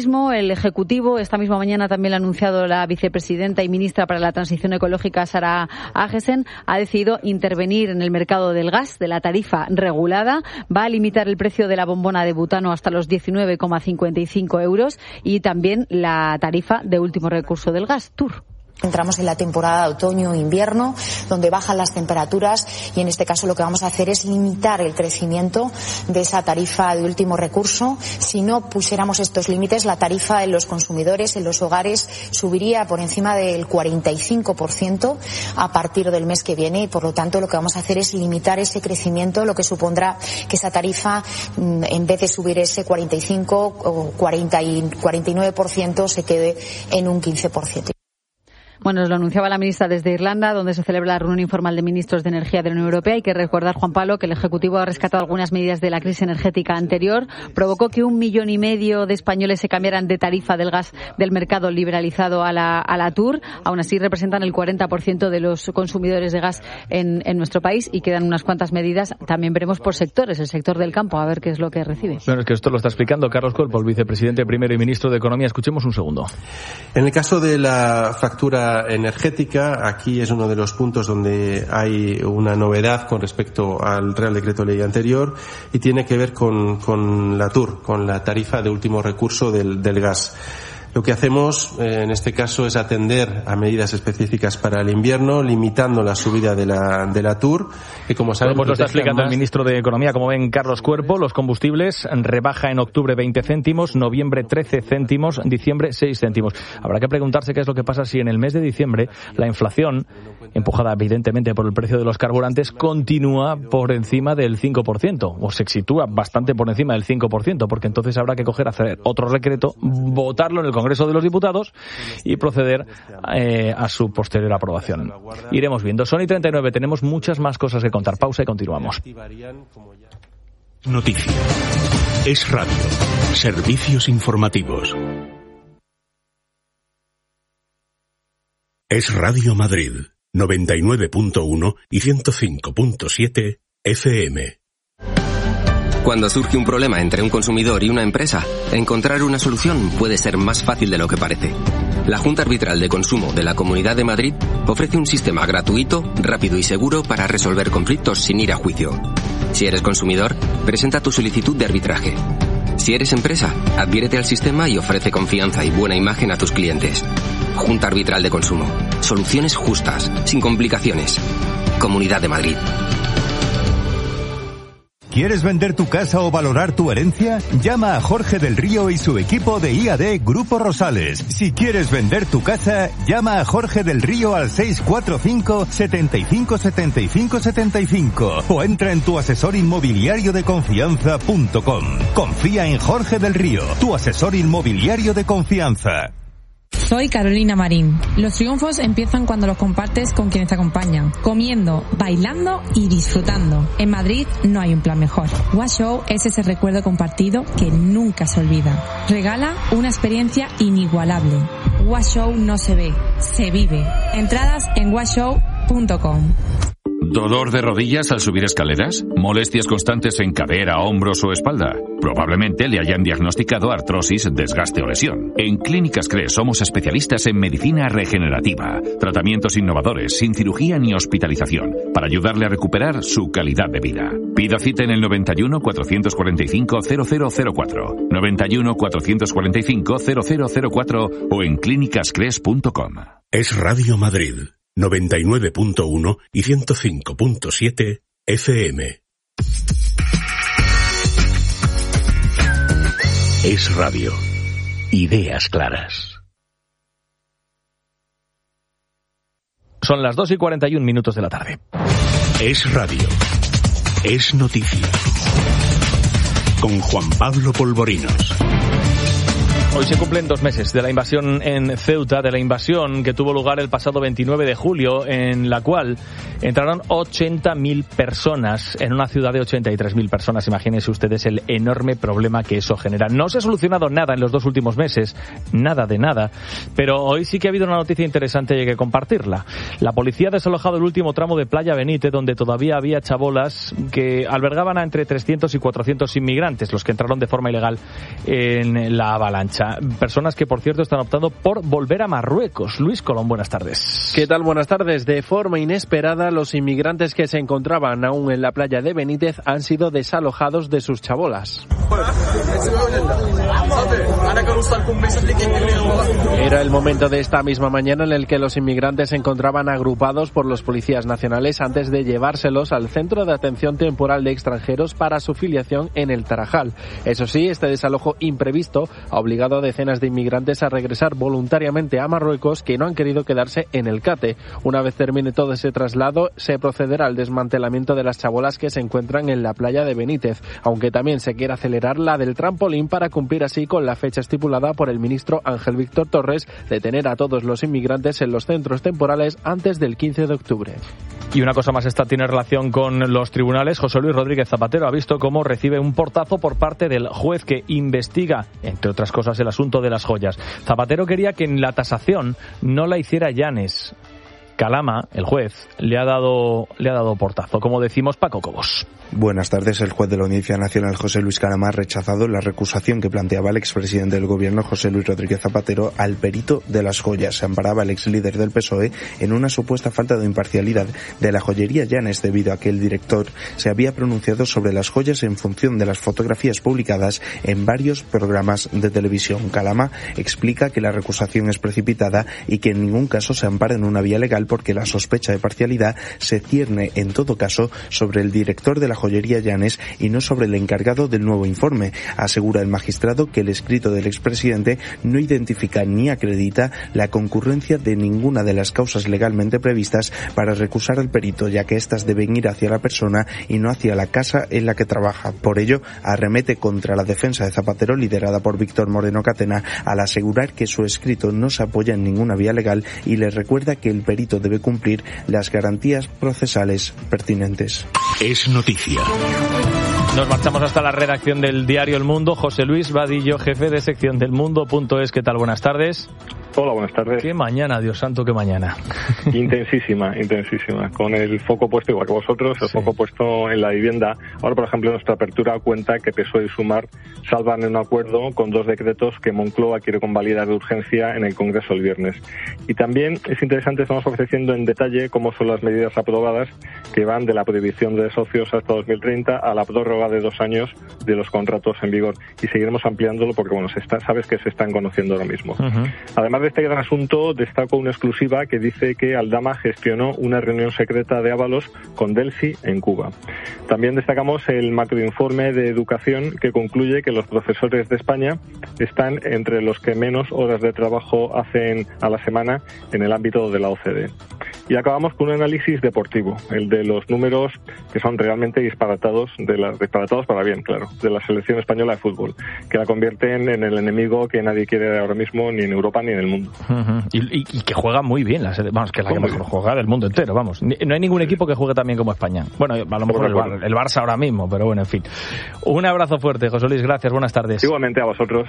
el Ejecutivo. Esta misma mañana también lo ha anunciado la vicepresidenta y ministra para la Transición Ecológica, Sara Agesen. Ha decidido intervenir en el mercado del gas, de la tarifa regulada. Va a limitar el precio de la bombona de butano hasta los diecinueve coma cincuenta y cinco euros y también la tarifa de último recurso del gas, Tour. Entramos en la temporada de otoño-invierno, donde bajan las temperaturas y en este caso lo que vamos a hacer es limitar el crecimiento de esa tarifa de último recurso. Si no pusiéramos estos límites, la tarifa en los consumidores, en los hogares, subiría por encima del cuarenta y cinco por ciento a partir del mes que viene y por lo tanto lo que vamos a hacer es limitar ese crecimiento, lo que supondrá que esa tarifa, en vez de subir ese cuarenta y cinco o cuarenta y nueve por ciento, se quede en un quince por ciento. Bueno, nos lo anunciaba la ministra desde Irlanda, donde se celebra la reunión informal de ministros de energía de la Unión Europea. Hay que recordar, Juan Pablo, que el Ejecutivo ha rescatado algunas medidas de la crisis energética anterior. Provocó que un millón y medio de españoles se cambiaran de tarifa del gas del mercado liberalizado a la, a la Tour. Aún así, representan el cuarenta por ciento de los consumidores de gas en, en nuestro país y quedan unas cuantas medidas. También veremos por sectores, el sector del campo, a ver qué es lo que recibe. Bueno, es que esto lo está explicando Carlos Cuerpo, el vicepresidente primero y ministro de Economía. Escuchemos un segundo. En el caso de la factura energética, aquí es uno de los puntos donde hay una novedad con respecto al Real Decreto Ley anterior y tiene que ver con, con la Tour, con la tarifa de último recurso del, del gas. Lo que hacemos eh, en este caso es atender a medidas específicas para el invierno, limitando la subida de la, de la Tour, que como saben... Pues lo está explicando más... el ministro de Economía, como ven, Carlos Cuerpo. Los combustibles rebaja en octubre veinte céntimos, noviembre trece céntimos, diciembre seis céntimos. Habrá que preguntarse qué es lo que pasa si en el mes de diciembre la inflación, empujada evidentemente por el precio de los carburantes, continúa por encima del cinco por ciento, o se sitúa bastante por encima del cinco por ciento, porque entonces habrá que coger, hacer otro decreto, votarlo en el Congreso de los Diputados y proceder eh, a su posterior aprobación. Iremos viendo. Son y treinta y nueve, tenemos muchas más cosas que contar. Pausa y continuamos. Noticia. Es radio. Servicios informativos. Es Radio Madrid, noventa y nueve punto uno y ciento cinco punto siete F M. Cuando surge un problema entre un consumidor y una empresa, encontrar una solución puede ser más fácil de lo que parece. La Junta Arbitral de Consumo de la Comunidad de Madrid ofrece un sistema gratuito, rápido y seguro para resolver conflictos sin ir a juicio. Si eres consumidor, presenta tu solicitud de arbitraje. Si eres empresa, adhiérete al sistema y ofrece confianza y buena imagen a tus clientes. Junta Arbitral de Consumo. Soluciones justas, sin complicaciones. Comunidad de Madrid. ¿Quieres vender tu casa o valorar tu herencia? Llama a Jorge del Río y su equipo de I A D Grupo Rosales. Si quieres vender tu casa, llama a Jorge del Río al seis cuatro cinco, setenta y cinco, setenta y cinco, setenta y cinco o entra en tu asesor inmobiliario de confianza punto com. Confía en Jorge del Río, tu asesor inmobiliario de confianza. Soy Carolina Marín. Los triunfos empiezan cuando los compartes con quienes te acompañan, comiendo, bailando y disfrutando. En Madrid no hay un plan mejor. Washow es ese recuerdo compartido que nunca se olvida. Regala una experiencia inigualable. Washow no se ve, se vive. Entradas en washow punto com. ¿Dolor de rodillas al subir escaleras? ¿Molestias constantes en cadera, hombros o espalda? Probablemente le hayan diagnosticado artrosis, desgaste o lesión. En Clínicas Cres somos especialistas en medicina regenerativa, tratamientos innovadores, sin cirugía ni hospitalización, para ayudarle a recuperar su calidad de vida. Pida cita en el noventa y uno, cuatrocientos cuarenta y cinco, cero cero cero cuatro, noventa y uno, cuatrocientos cuarenta y cinco, cero cero cero cuatro o en clínicas cres punto com. Es Radio Madrid, noventa y nueve punto uno y ciento cinco punto siete F M. Es radio. Ideas claras. Son las dos y cuarenta y un minutos de la tarde. Es radio. Es noticia. Con Juan Pablo Polvorinos. Hoy se cumplen dos meses de la invasión en Ceuta, de la invasión que tuvo lugar el pasado veintinueve de julio, en la cual entraron ochenta mil personas en una ciudad de ochenta y tres mil personas. Imagínense ustedes el enorme problema que eso genera. No se ha solucionado nada en los dos últimos meses, nada de nada, pero hoy sí que ha habido una noticia interesante y hay que compartirla. La policía ha desalojado el último tramo de Playa Benítez, donde todavía había chabolas que albergaban a entre trescientos y cuatrocientos inmigrantes, los que entraron de forma ilegal en la avalancha. derecha. Personas que, por cierto, están optando por volver a Marruecos. Luis Colón, buenas tardes. ¿Qué tal? Buenas tardes. De forma inesperada, los inmigrantes que se encontraban aún en la playa de Benítez han sido desalojados de sus chabolas. Era el momento de esta misma mañana en el que los inmigrantes se encontraban agrupados por los policías nacionales antes de llevárselos al Centro de Atención Temporal de Extranjeros para su filiación en el Tarajal. Eso sí, este desalojo imprevisto ha obligado a decenas de inmigrantes a regresar voluntariamente a Marruecos, que no han querido quedarse en el Cate. Una vez termine todo ese traslado, se procederá al desmantelamiento de las chabolas que se encuentran en la playa de Benítez, aunque también se quiere acelerar la del trampolín para cumplir así con la fecha estipulada por el ministro Ángel Víctor Torres de tener a todos los inmigrantes en los centros temporales antes del quince de octubre. Y una cosa más, esta tiene relación con los tribunales. José Luis Rodríguez Zapatero ha visto cómo recibe un portazo por parte del juez que investiga, entre otras cosas, el asunto de las joyas. Zapatero quería que en la tasación no la hiciera Llanes. Calama, el juez, le ha dado le ha dado portazo. Como decimos, Paco Cobos. Buenas tardes. El juez de la Audiencia Nacional, José Luis Calama, ha rechazado la recusación que planteaba el expresidente del Gobierno, José Luis Rodríguez Zapatero, al perito de las joyas. Se amparaba el exlíder del P S O E en una supuesta falta de imparcialidad de la joyería Llanes, debido a que el director se había pronunciado sobre las joyas en función de las fotografías publicadas en varios programas de televisión. Calama explica que la recusación es precipitada y que en ningún caso se ampara en una vía legal, porque la sospecha de parcialidad se cierne en todo caso sobre el director de la joyería Llanes y no sobre el encargado del nuevo informe. Asegura el magistrado que el escrito del expresidente no identifica ni acredita la concurrencia de ninguna de las causas legalmente previstas para recusar al perito, ya que éstas deben ir hacia la persona y no hacia la casa en la que trabaja. Por ello, arremete contra la defensa de Zapatero, liderada por Víctor Moreno Catena, al asegurar que su escrito no se apoya en ninguna vía legal y le recuerda que el perito debe cumplir las garantías procesales pertinentes. Es noticia. Nos marchamos hasta la redacción del diario El Mundo. José Luis Vadillo, jefe de sección del Mundo punto es. ¿Qué tal? Buenas tardes. Hola, buenas tardes. Qué mañana, Dios santo, qué mañana. Intensísima, intensísima. Con el foco puesto, igual que vosotros, el sí. foco puesto en la vivienda. Ahora, por ejemplo, nuestra apertura cuenta que P S O E y Sumar salvan un acuerdo con dos decretos que Moncloa quiere convalidar de urgencia en el Congreso el viernes. Y también es interesante, estamos ofreciendo en detalle cómo son las medidas aprobadas que van de la prohibición de socios hasta dos mil treinta a la prórroga de dos años de los contratos en vigor. Y seguiremos ampliándolo porque, bueno, se está, sabes que se están conociendo ahora mismo. Uh-huh. Además de este gran asunto, destaco una exclusiva que dice que Aldama gestionó una reunión secreta de Ábalos con Delphi en Cuba. También destacamos el macroinforme de educación que concluye que los profesores de España están entre los que menos horas de trabajo hacen a la semana en el ámbito de la O C D. Y acabamos con un análisis deportivo, el de los números que son realmente disparatados, de la, disparatados para bien, claro, de la selección española de fútbol, que la convierten en el enemigo que nadie quiere ahora mismo, ni en Europa ni en el mundo. Uh-huh. Y, y, y que juega muy bien, la sele- vamos, que es la que mejor juega del mundo entero, vamos. No hay ningún equipo que juegue tan bien como España. Bueno, a lo mejor el, Bar- el Barça ahora mismo, pero bueno, en fin. Un abrazo fuerte, José Luis, gracias, buenas tardes. Igualmente a vosotros.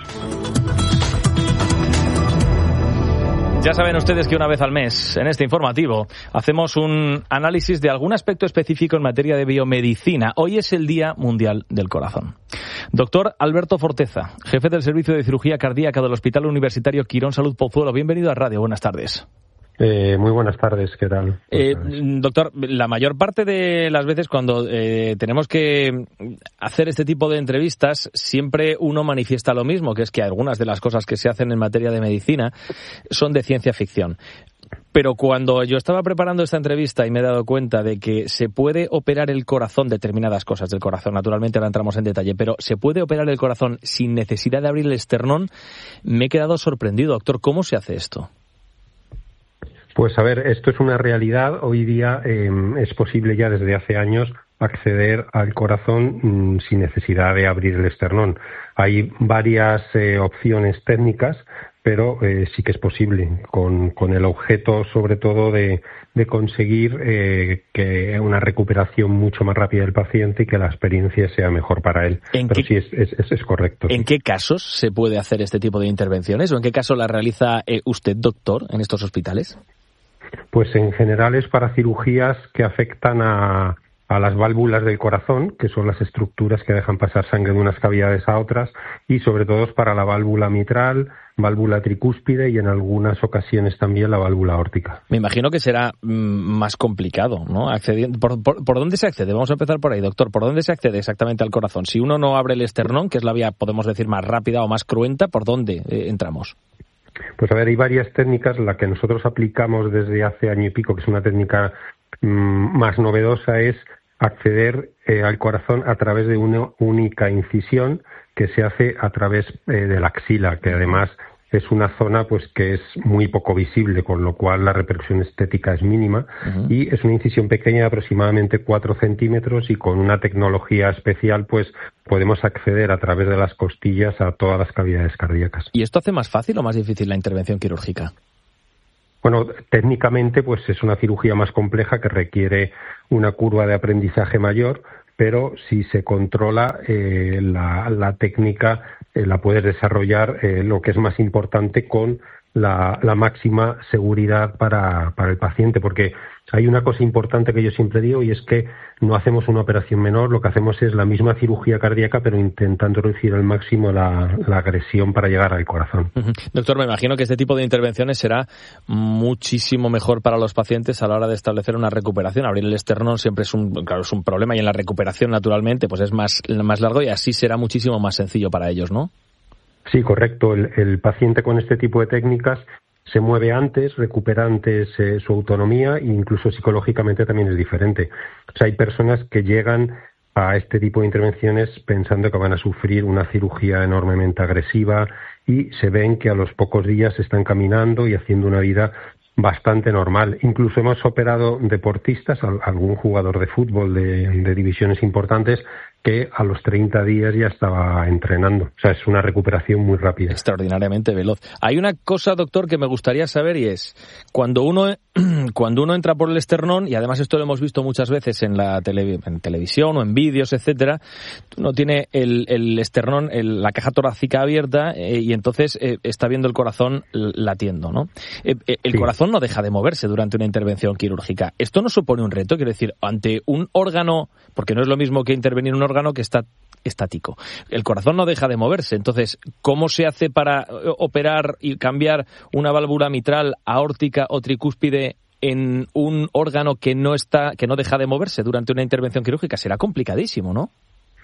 Ya saben ustedes que una vez al mes, en este informativo, hacemos un análisis de algún aspecto específico en materia de biomedicina. Hoy es el Día Mundial del Corazón. Doctor Alberto Forteza, jefe del Servicio de Cirugía Cardíaca del Hospital Universitario Quirón Salud Pozuelo. Bienvenido a Radio, buenas tardes. Eh, muy buenas tardes, ¿qué tal? Eh, doctor, la mayor parte de las veces cuando eh, tenemos que hacer este tipo de entrevistas, siempre uno manifiesta lo mismo, que es que algunas de las cosas que se hacen en materia de medicina son de ciencia ficción. Pero cuando yo estaba preparando esta entrevista y me he dado cuenta de que se puede operar el corazón, determinadas cosas del corazón, naturalmente ahora entramos en detalle, pero se puede operar el corazón sin necesidad de abrir el esternón, me he quedado sorprendido. Doctor, ¿cómo se hace esto? Pues a ver, esto es una realidad. Hoy día eh, es posible ya desde hace años acceder al corazón mmm, sin necesidad de abrir el esternón. Hay varias eh, opciones técnicas, pero eh, sí que es posible, con, con el objeto sobre todo de, de conseguir eh, que una recuperación mucho más rápida del paciente y que la experiencia sea mejor para él. Pero qué, sí, es, es, es, es correcto. ¿En sí. qué casos se puede hacer este tipo de intervenciones o en qué caso la realiza eh, usted, doctor, en estos hospitales? Pues en general es para cirugías que afectan a, a las válvulas del corazón, que son las estructuras que dejan pasar sangre de unas cavidades a otras, y sobre todo es para la válvula mitral, válvula tricúspide y en algunas ocasiones también la válvula aórtica. Me imagino que será mm, más complicado, ¿no? Accediendo, ¿por, por, ¿Por dónde se accede? Vamos a empezar por ahí, doctor. ¿Por dónde se accede exactamente al corazón? Si uno no abre el esternón, que es la vía, podemos decir, más rápida o más cruenta, ¿por dónde eh, entramos? Pues a ver, hay varias técnicas. La que nosotros aplicamos desde hace año y pico, que es una técnica mmm, más novedosa, es acceder eh, al corazón a través de una única incisión que se hace a través eh, de la axila, que además es una zona pues que es muy poco visible, con lo cual la repercusión estética es mínima. Uh-huh. Y es una incisión pequeña de aproximadamente cuatro centímetros y con una tecnología especial pues podemos acceder a través de las costillas a todas las cavidades cardíacas. ¿Y esto hace más fácil o más difícil la intervención quirúrgica? Bueno, técnicamente pues es una cirugía más compleja que requiere una curva de aprendizaje mayor, pero si se controla eh, la, la técnica eh, la puedes desarrollar, eh, lo que es más importante, con la, la máxima seguridad para, para el paciente, porque hay una cosa importante que yo siempre digo, y es que no hacemos una operación menor, lo que hacemos es la misma cirugía cardíaca, pero intentando reducir al máximo la, la agresión para llegar al corazón. Uh-huh. Doctor, me imagino que este tipo de intervenciones será muchísimo mejor para los pacientes a la hora de establecer una recuperación. Abrir el esternón siempre es un, claro, es un problema, y en la recuperación, naturalmente, pues es más, más largo, y así será muchísimo más sencillo para ellos, ¿no? Sí, correcto. El, el paciente con este tipo de técnicas se mueve antes, recupera antes eh, su autonomía, e incluso psicológicamente también es diferente. O sea, hay personas que llegan a este tipo de intervenciones pensando que van a sufrir una cirugía enormemente agresiva, y se ven que a los pocos días están caminando y haciendo una vida bastante normal. Incluso hemos operado deportistas, algún jugador de fútbol de, de divisiones importantes, que a los treinta días ya estaba entrenando. O sea, es una recuperación muy rápida. Extraordinariamente veloz. Hay una cosa, doctor, que me gustaría saber, y es, cuando uno cuando uno entra por el esternón, y además esto lo hemos visto muchas veces en la tele, en televisión o en vídeos, etcétera, uno tiene el, el esternón, el, la caja torácica abierta, eh, y entonces eh, está viendo el corazón latiendo, ¿no? Eh, eh, el sí. corazón no deja de moverse durante una intervención quirúrgica. ¿Esto no supone un reto? Quiero decir, ante un órgano, porque no es lo mismo que intervenir un órgano que está estático. El corazón no deja de moverse. Entonces, ¿cómo se hace para operar y cambiar una válvula mitral, aórtica o tricúspide en un órgano que no está, que no deja de moverse durante una intervención quirúrgica? Será complicadísimo, ¿no?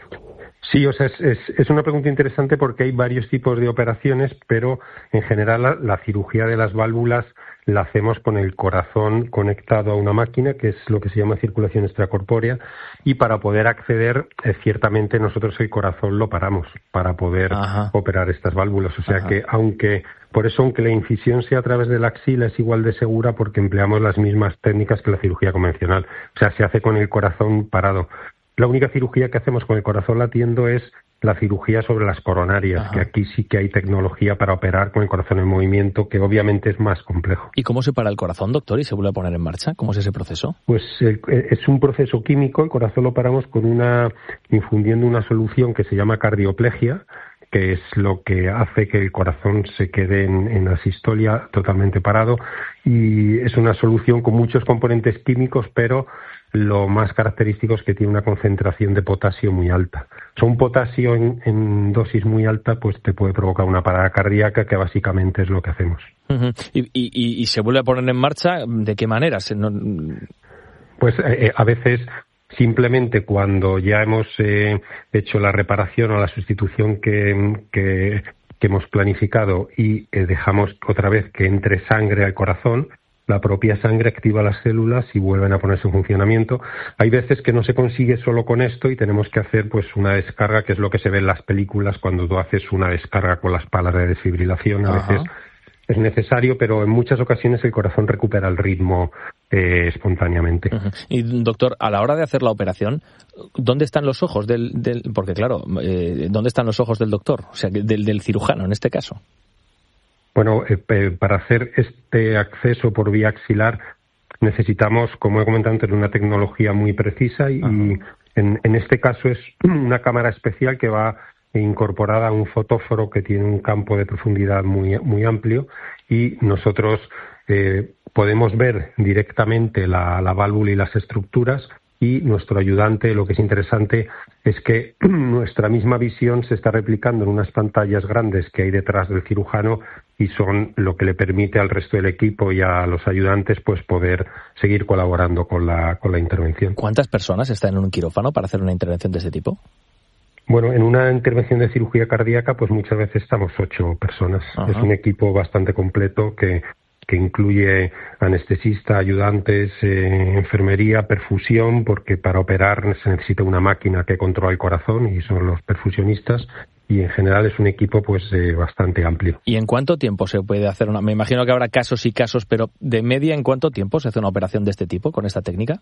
Sí, o sea, es, es, es una pregunta interesante, porque hay varios tipos de operaciones, pero en general la, la cirugía de las válvulas la hacemos con el corazón conectado a una máquina, que es lo que se llama circulación extracorpórea, y para poder acceder, eh, ciertamente nosotros el corazón lo paramos para poder Ajá. operar estas válvulas. O sea Ajá. que aunque, por eso aunque la incisión sea a través de la axila, es igual de segura, porque empleamos las mismas técnicas que la cirugía convencional. O sea, se hace con el corazón parado. La única cirugía que hacemos con el corazón latiendo es la cirugía sobre las coronarias, Ajá. que aquí sí que hay tecnología para operar con el corazón en movimiento, que obviamente es más complejo. ¿Y cómo se para el corazón, doctor, y se vuelve a poner en marcha? ¿Cómo es ese proceso? Pues eh, es un proceso químico. El corazón lo paramos con una infundiendo una solución que se llama cardioplegia, que es lo que hace que el corazón se quede en, en asistolia totalmente parado, y es una solución con muchos componentes químicos, pero lo más característico es que tiene una concentración de potasio muy alta. O sea, un potasio en, en dosis muy alta pues te puede provocar una parada cardíaca, que básicamente es lo que hacemos. Uh-huh. ¿Y, y, y se vuelve a poner en marcha? ¿De qué manera? Se no... Pues eh, a veces simplemente cuando ya hemos eh, hecho la reparación o la sustitución que, que, que hemos planificado, y eh, dejamos otra vez que entre sangre al corazón, la propia sangre activa las células y vuelven a ponerse en funcionamiento. Hay veces que no se consigue solo con esto, y tenemos que hacer pues una descarga, que es lo que se ve en las películas cuando tú haces una descarga con las palas de desfibrilación. A Ajá. veces es necesario, pero en muchas ocasiones el corazón recupera el ritmo eh, espontáneamente. Uh-huh. Y doctor, a la hora de hacer la operación, ¿dónde están los ojos del, del porque claro, eh, ¿dónde están los ojos del doctor? O sea, del, del cirujano en este caso. Bueno, eh, para hacer este acceso por vía axilar necesitamos, como he comentado antes, una tecnología muy precisa, y, y en, en este caso es una cámara especial que va incorporada a un fotóforo que tiene un campo de profundidad muy, muy amplio, y nosotros eh, podemos ver directamente la, la válvula y las estructuras, y nuestro ayudante, lo que es interesante es que nuestra misma visión se está replicando en unas pantallas grandes que hay detrás del cirujano y son lo que le permite al resto del equipo y a los ayudantes pues poder seguir colaborando con la, con la intervención. ¿Cuántas personas están en un quirófano para hacer una intervención de este tipo? Bueno, en una intervención de cirugía cardíaca pues muchas veces estamos ocho personas. Ajá. Es un equipo bastante completo que que incluye anestesista, ayudantes, eh, enfermería, perfusión, porque para operar se necesita una máquina que controla el corazón y son los perfusionistas, y en general es un equipo pues eh, bastante amplio. ¿Y en cuánto tiempo se puede hacer una? Me imagino que habrá casos y casos, pero de media, ¿en cuánto tiempo se hace una operación de este tipo con esta técnica?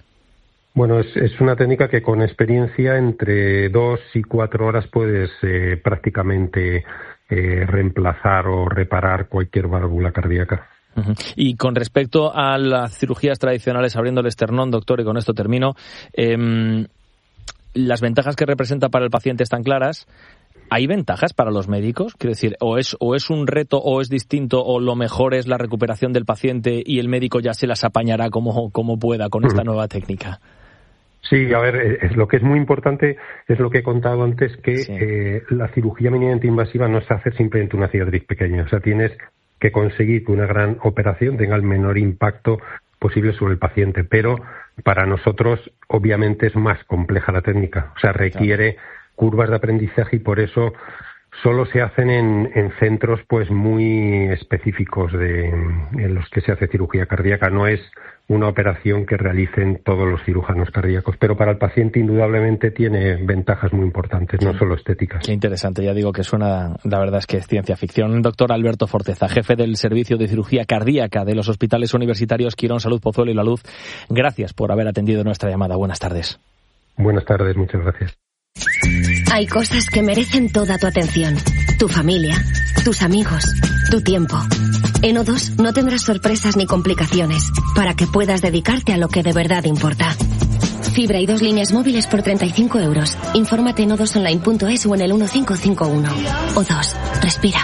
Bueno, es, es una técnica que con experiencia entre dos y cuatro horas puedes eh, prácticamente eh, reemplazar o reparar cualquier válvula cardíaca. Uh-huh. Y con respecto a las cirugías tradicionales abriendo el esternón, doctor, y con esto termino, eh, las ventajas que representa para el paciente están claras. ¿Hay ventajas para los médicos? Quiero decir, o es, o es un reto o es distinto, o lo mejor es la recuperación del paciente y el médico ya se las apañará como, como pueda con esta uh-huh. nueva técnica. Sí, a ver, es, lo que es muy importante es lo que he contado antes, que sí. eh, la cirugía minimamente invasiva no es hacer simplemente una cicatriz pequeña. O sea, tienes que conseguir que una gran operación tenga el menor impacto posible sobre el paciente. Pero para nosotros, obviamente, es más compleja la técnica. O sea, requiere claro. curvas de aprendizaje y por eso solo se hacen en, en centros pues muy específicos de, en los que se hace cirugía cardíaca. No es una operación que realicen todos los cirujanos cardíacos, pero para el paciente indudablemente tiene ventajas muy importantes, no solo estéticas. Qué interesante, ya digo que suena, la verdad es que es ciencia ficción. El doctor Alberto Forteza, jefe del Servicio de Cirugía Cardíaca de los Hospitales Universitarios Quirón Salud Pozuelo y La Luz, gracias por haber atendido nuestra llamada. Buenas tardes. Buenas tardes, muchas gracias. Hay cosas que merecen toda tu atención. Tu familia, tus amigos, tu tiempo. En O dos no tendrás sorpresas ni complicaciones para que puedas dedicarte a lo que de verdad importa. Fibra y dos líneas móviles por treinta y cinco euros. Infórmate en o dos online punto es o en el uno cinco cinco uno. O dos, respira.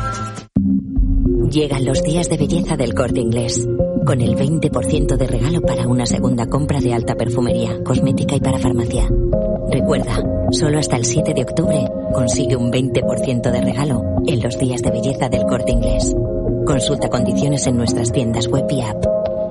Llegan los días de belleza del Corte Inglés. Con el veinte por ciento de regalo para una segunda compra de alta perfumería, cosmética y para farmacia. Recuerda, solo hasta el siete de octubre consigue un veinte por ciento de regalo en los días de belleza del Corte Inglés. Consulta condiciones en nuestras tiendas web y app.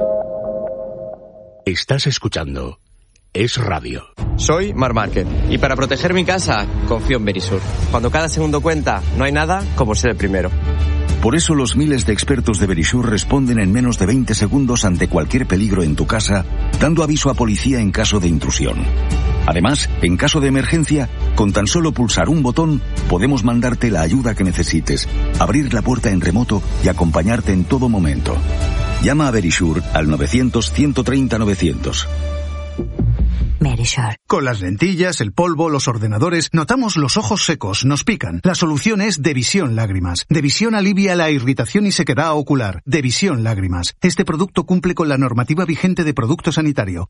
Estás escuchando Es Radio. Soy Mar Márquez y para proteger mi casa confío en Verisur. Cuando cada segundo cuenta, no hay nada como ser el primero. Por eso los miles de expertos de Verisur responden en menos de veinte segundos ante cualquier peligro en tu casa, dando aviso a policía en caso de intrusión. Además, en caso de emergencia, con tan solo pulsar un botón, podemos mandarte la ayuda que necesites, abrir la puerta en remoto y acompañarte en todo momento. Llama a Verisur al novecientos, ciento treinta, novecientos. Verisur. Con las lentillas, el polvo, los ordenadores, notamos los ojos secos, nos pican. La solución es Devisión Lágrimas. Devisión alivia la irritación y sequedad ocular. Devisión Lágrimas. Este producto cumple con la normativa vigente de producto sanitario.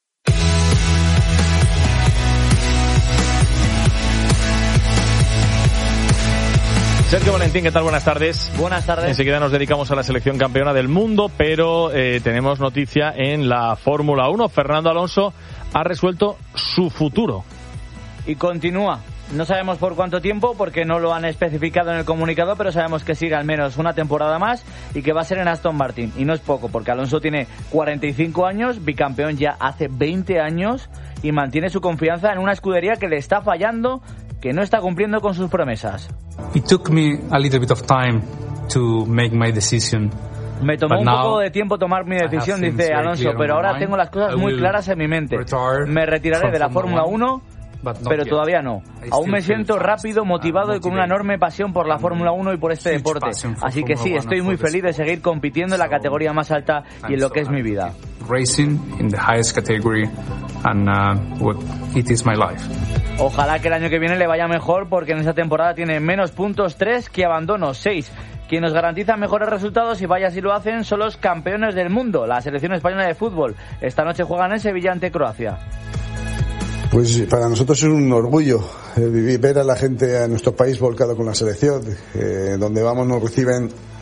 Sergio Valentín, ¿qué tal? Buenas tardes. Buenas tardes. Enseguida nos dedicamos a la selección campeona del mundo, pero eh, tenemos noticia en la Fórmula uno. Fernando Alonso ha resuelto su futuro. Y continúa. No sabemos por cuánto tiempo, porque no lo han especificado en el comunicado, pero sabemos que sigue al menos una temporada más y que va a ser en Aston Martin. Y no es poco, porque Alonso tiene cuarenta y cinco años, bicampeón ya hace veinte años, y mantiene su confianza en una escudería que le está fallando, que no está cumpliendo con sus promesas. It took me a little bit of time to make my decision. Me tomó un poco de tiempo tomar mi decisión, dice Alonso, pero ahora tengo las cosas muy claras en mi mente. Me retiraré de la Fórmula uno, pero todavía no. Aún me siento rápido, motivado y con una enorme pasión por la Fórmula uno y por este deporte. Así que sí, estoy muy feliz de seguir compitiendo en la categoría más alta y en lo que es mi vida. Racing in the highest category and uh, what it is my life. Ojalá que el año que viene le vaya mejor, porque en esta temporada tiene menos puntos, tres, que abandonos, seis. Quien nos garantiza mejores resultados, y vaya si lo hacen, son los campeones del mundo, la selección española de fútbol. Esta noche juegan en Sevilla ante Croacia. Pues para nosotros es un orgullo eh, vivir, ver a la gente, a nuestro país volcado con la selección. Eh, donde vamos nos reciben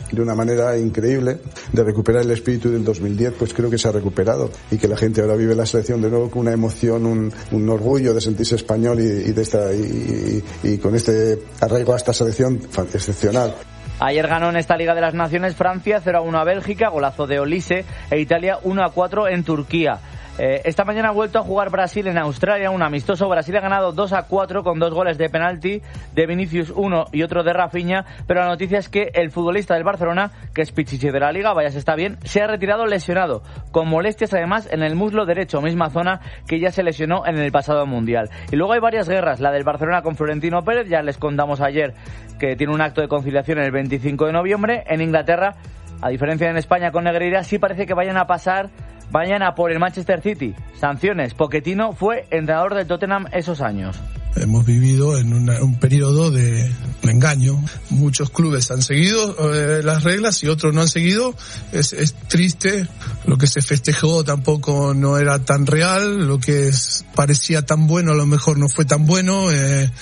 de una manera increíble, de recuperar el espíritu del dos mil diez, pues creo que se ha recuperado y que la gente ahora vive la selección de nuevo con una emoción, un, un orgullo de sentirse español y, y de esta y, y, y con este arraigo a esta selección excepcional. Ayer ganó en esta Liga de las Naciones Francia cero a uno a Bélgica, golazo de Olise, e Italia uno a cuatro en Turquía. Eh, esta mañana ha vuelto a jugar Brasil en Australia, un amistoso. Brasil ha ganado dos a cuatro con dos goles de penalti de Vinicius, uno y otro de Rafinha, pero la noticia es que el futbolista del Barcelona, que es pichichi de la Liga, vaya se está bien, se ha retirado lesionado, con molestias además en el muslo derecho, misma zona que ya se lesionó en el pasado Mundial. Y luego hay varias guerras, la del Barcelona con Florentino Pérez, ya les contamos ayer que tiene un acto de conciliación el veinticinco de noviembre. En Inglaterra, a diferencia de en España con Negreira, sí parece que vayan a pasar mañana por el Manchester City. Sanciones. Pochettino fue entrenador del Tottenham esos años. Hemos vivido en una, un periodo de engaño. Muchos clubes han seguido eh, las reglas y otros no han seguido. Es, es triste. Lo que se festejó tampoco no era tan real. Lo que es, parecía tan bueno a lo mejor no fue tan bueno. Eh,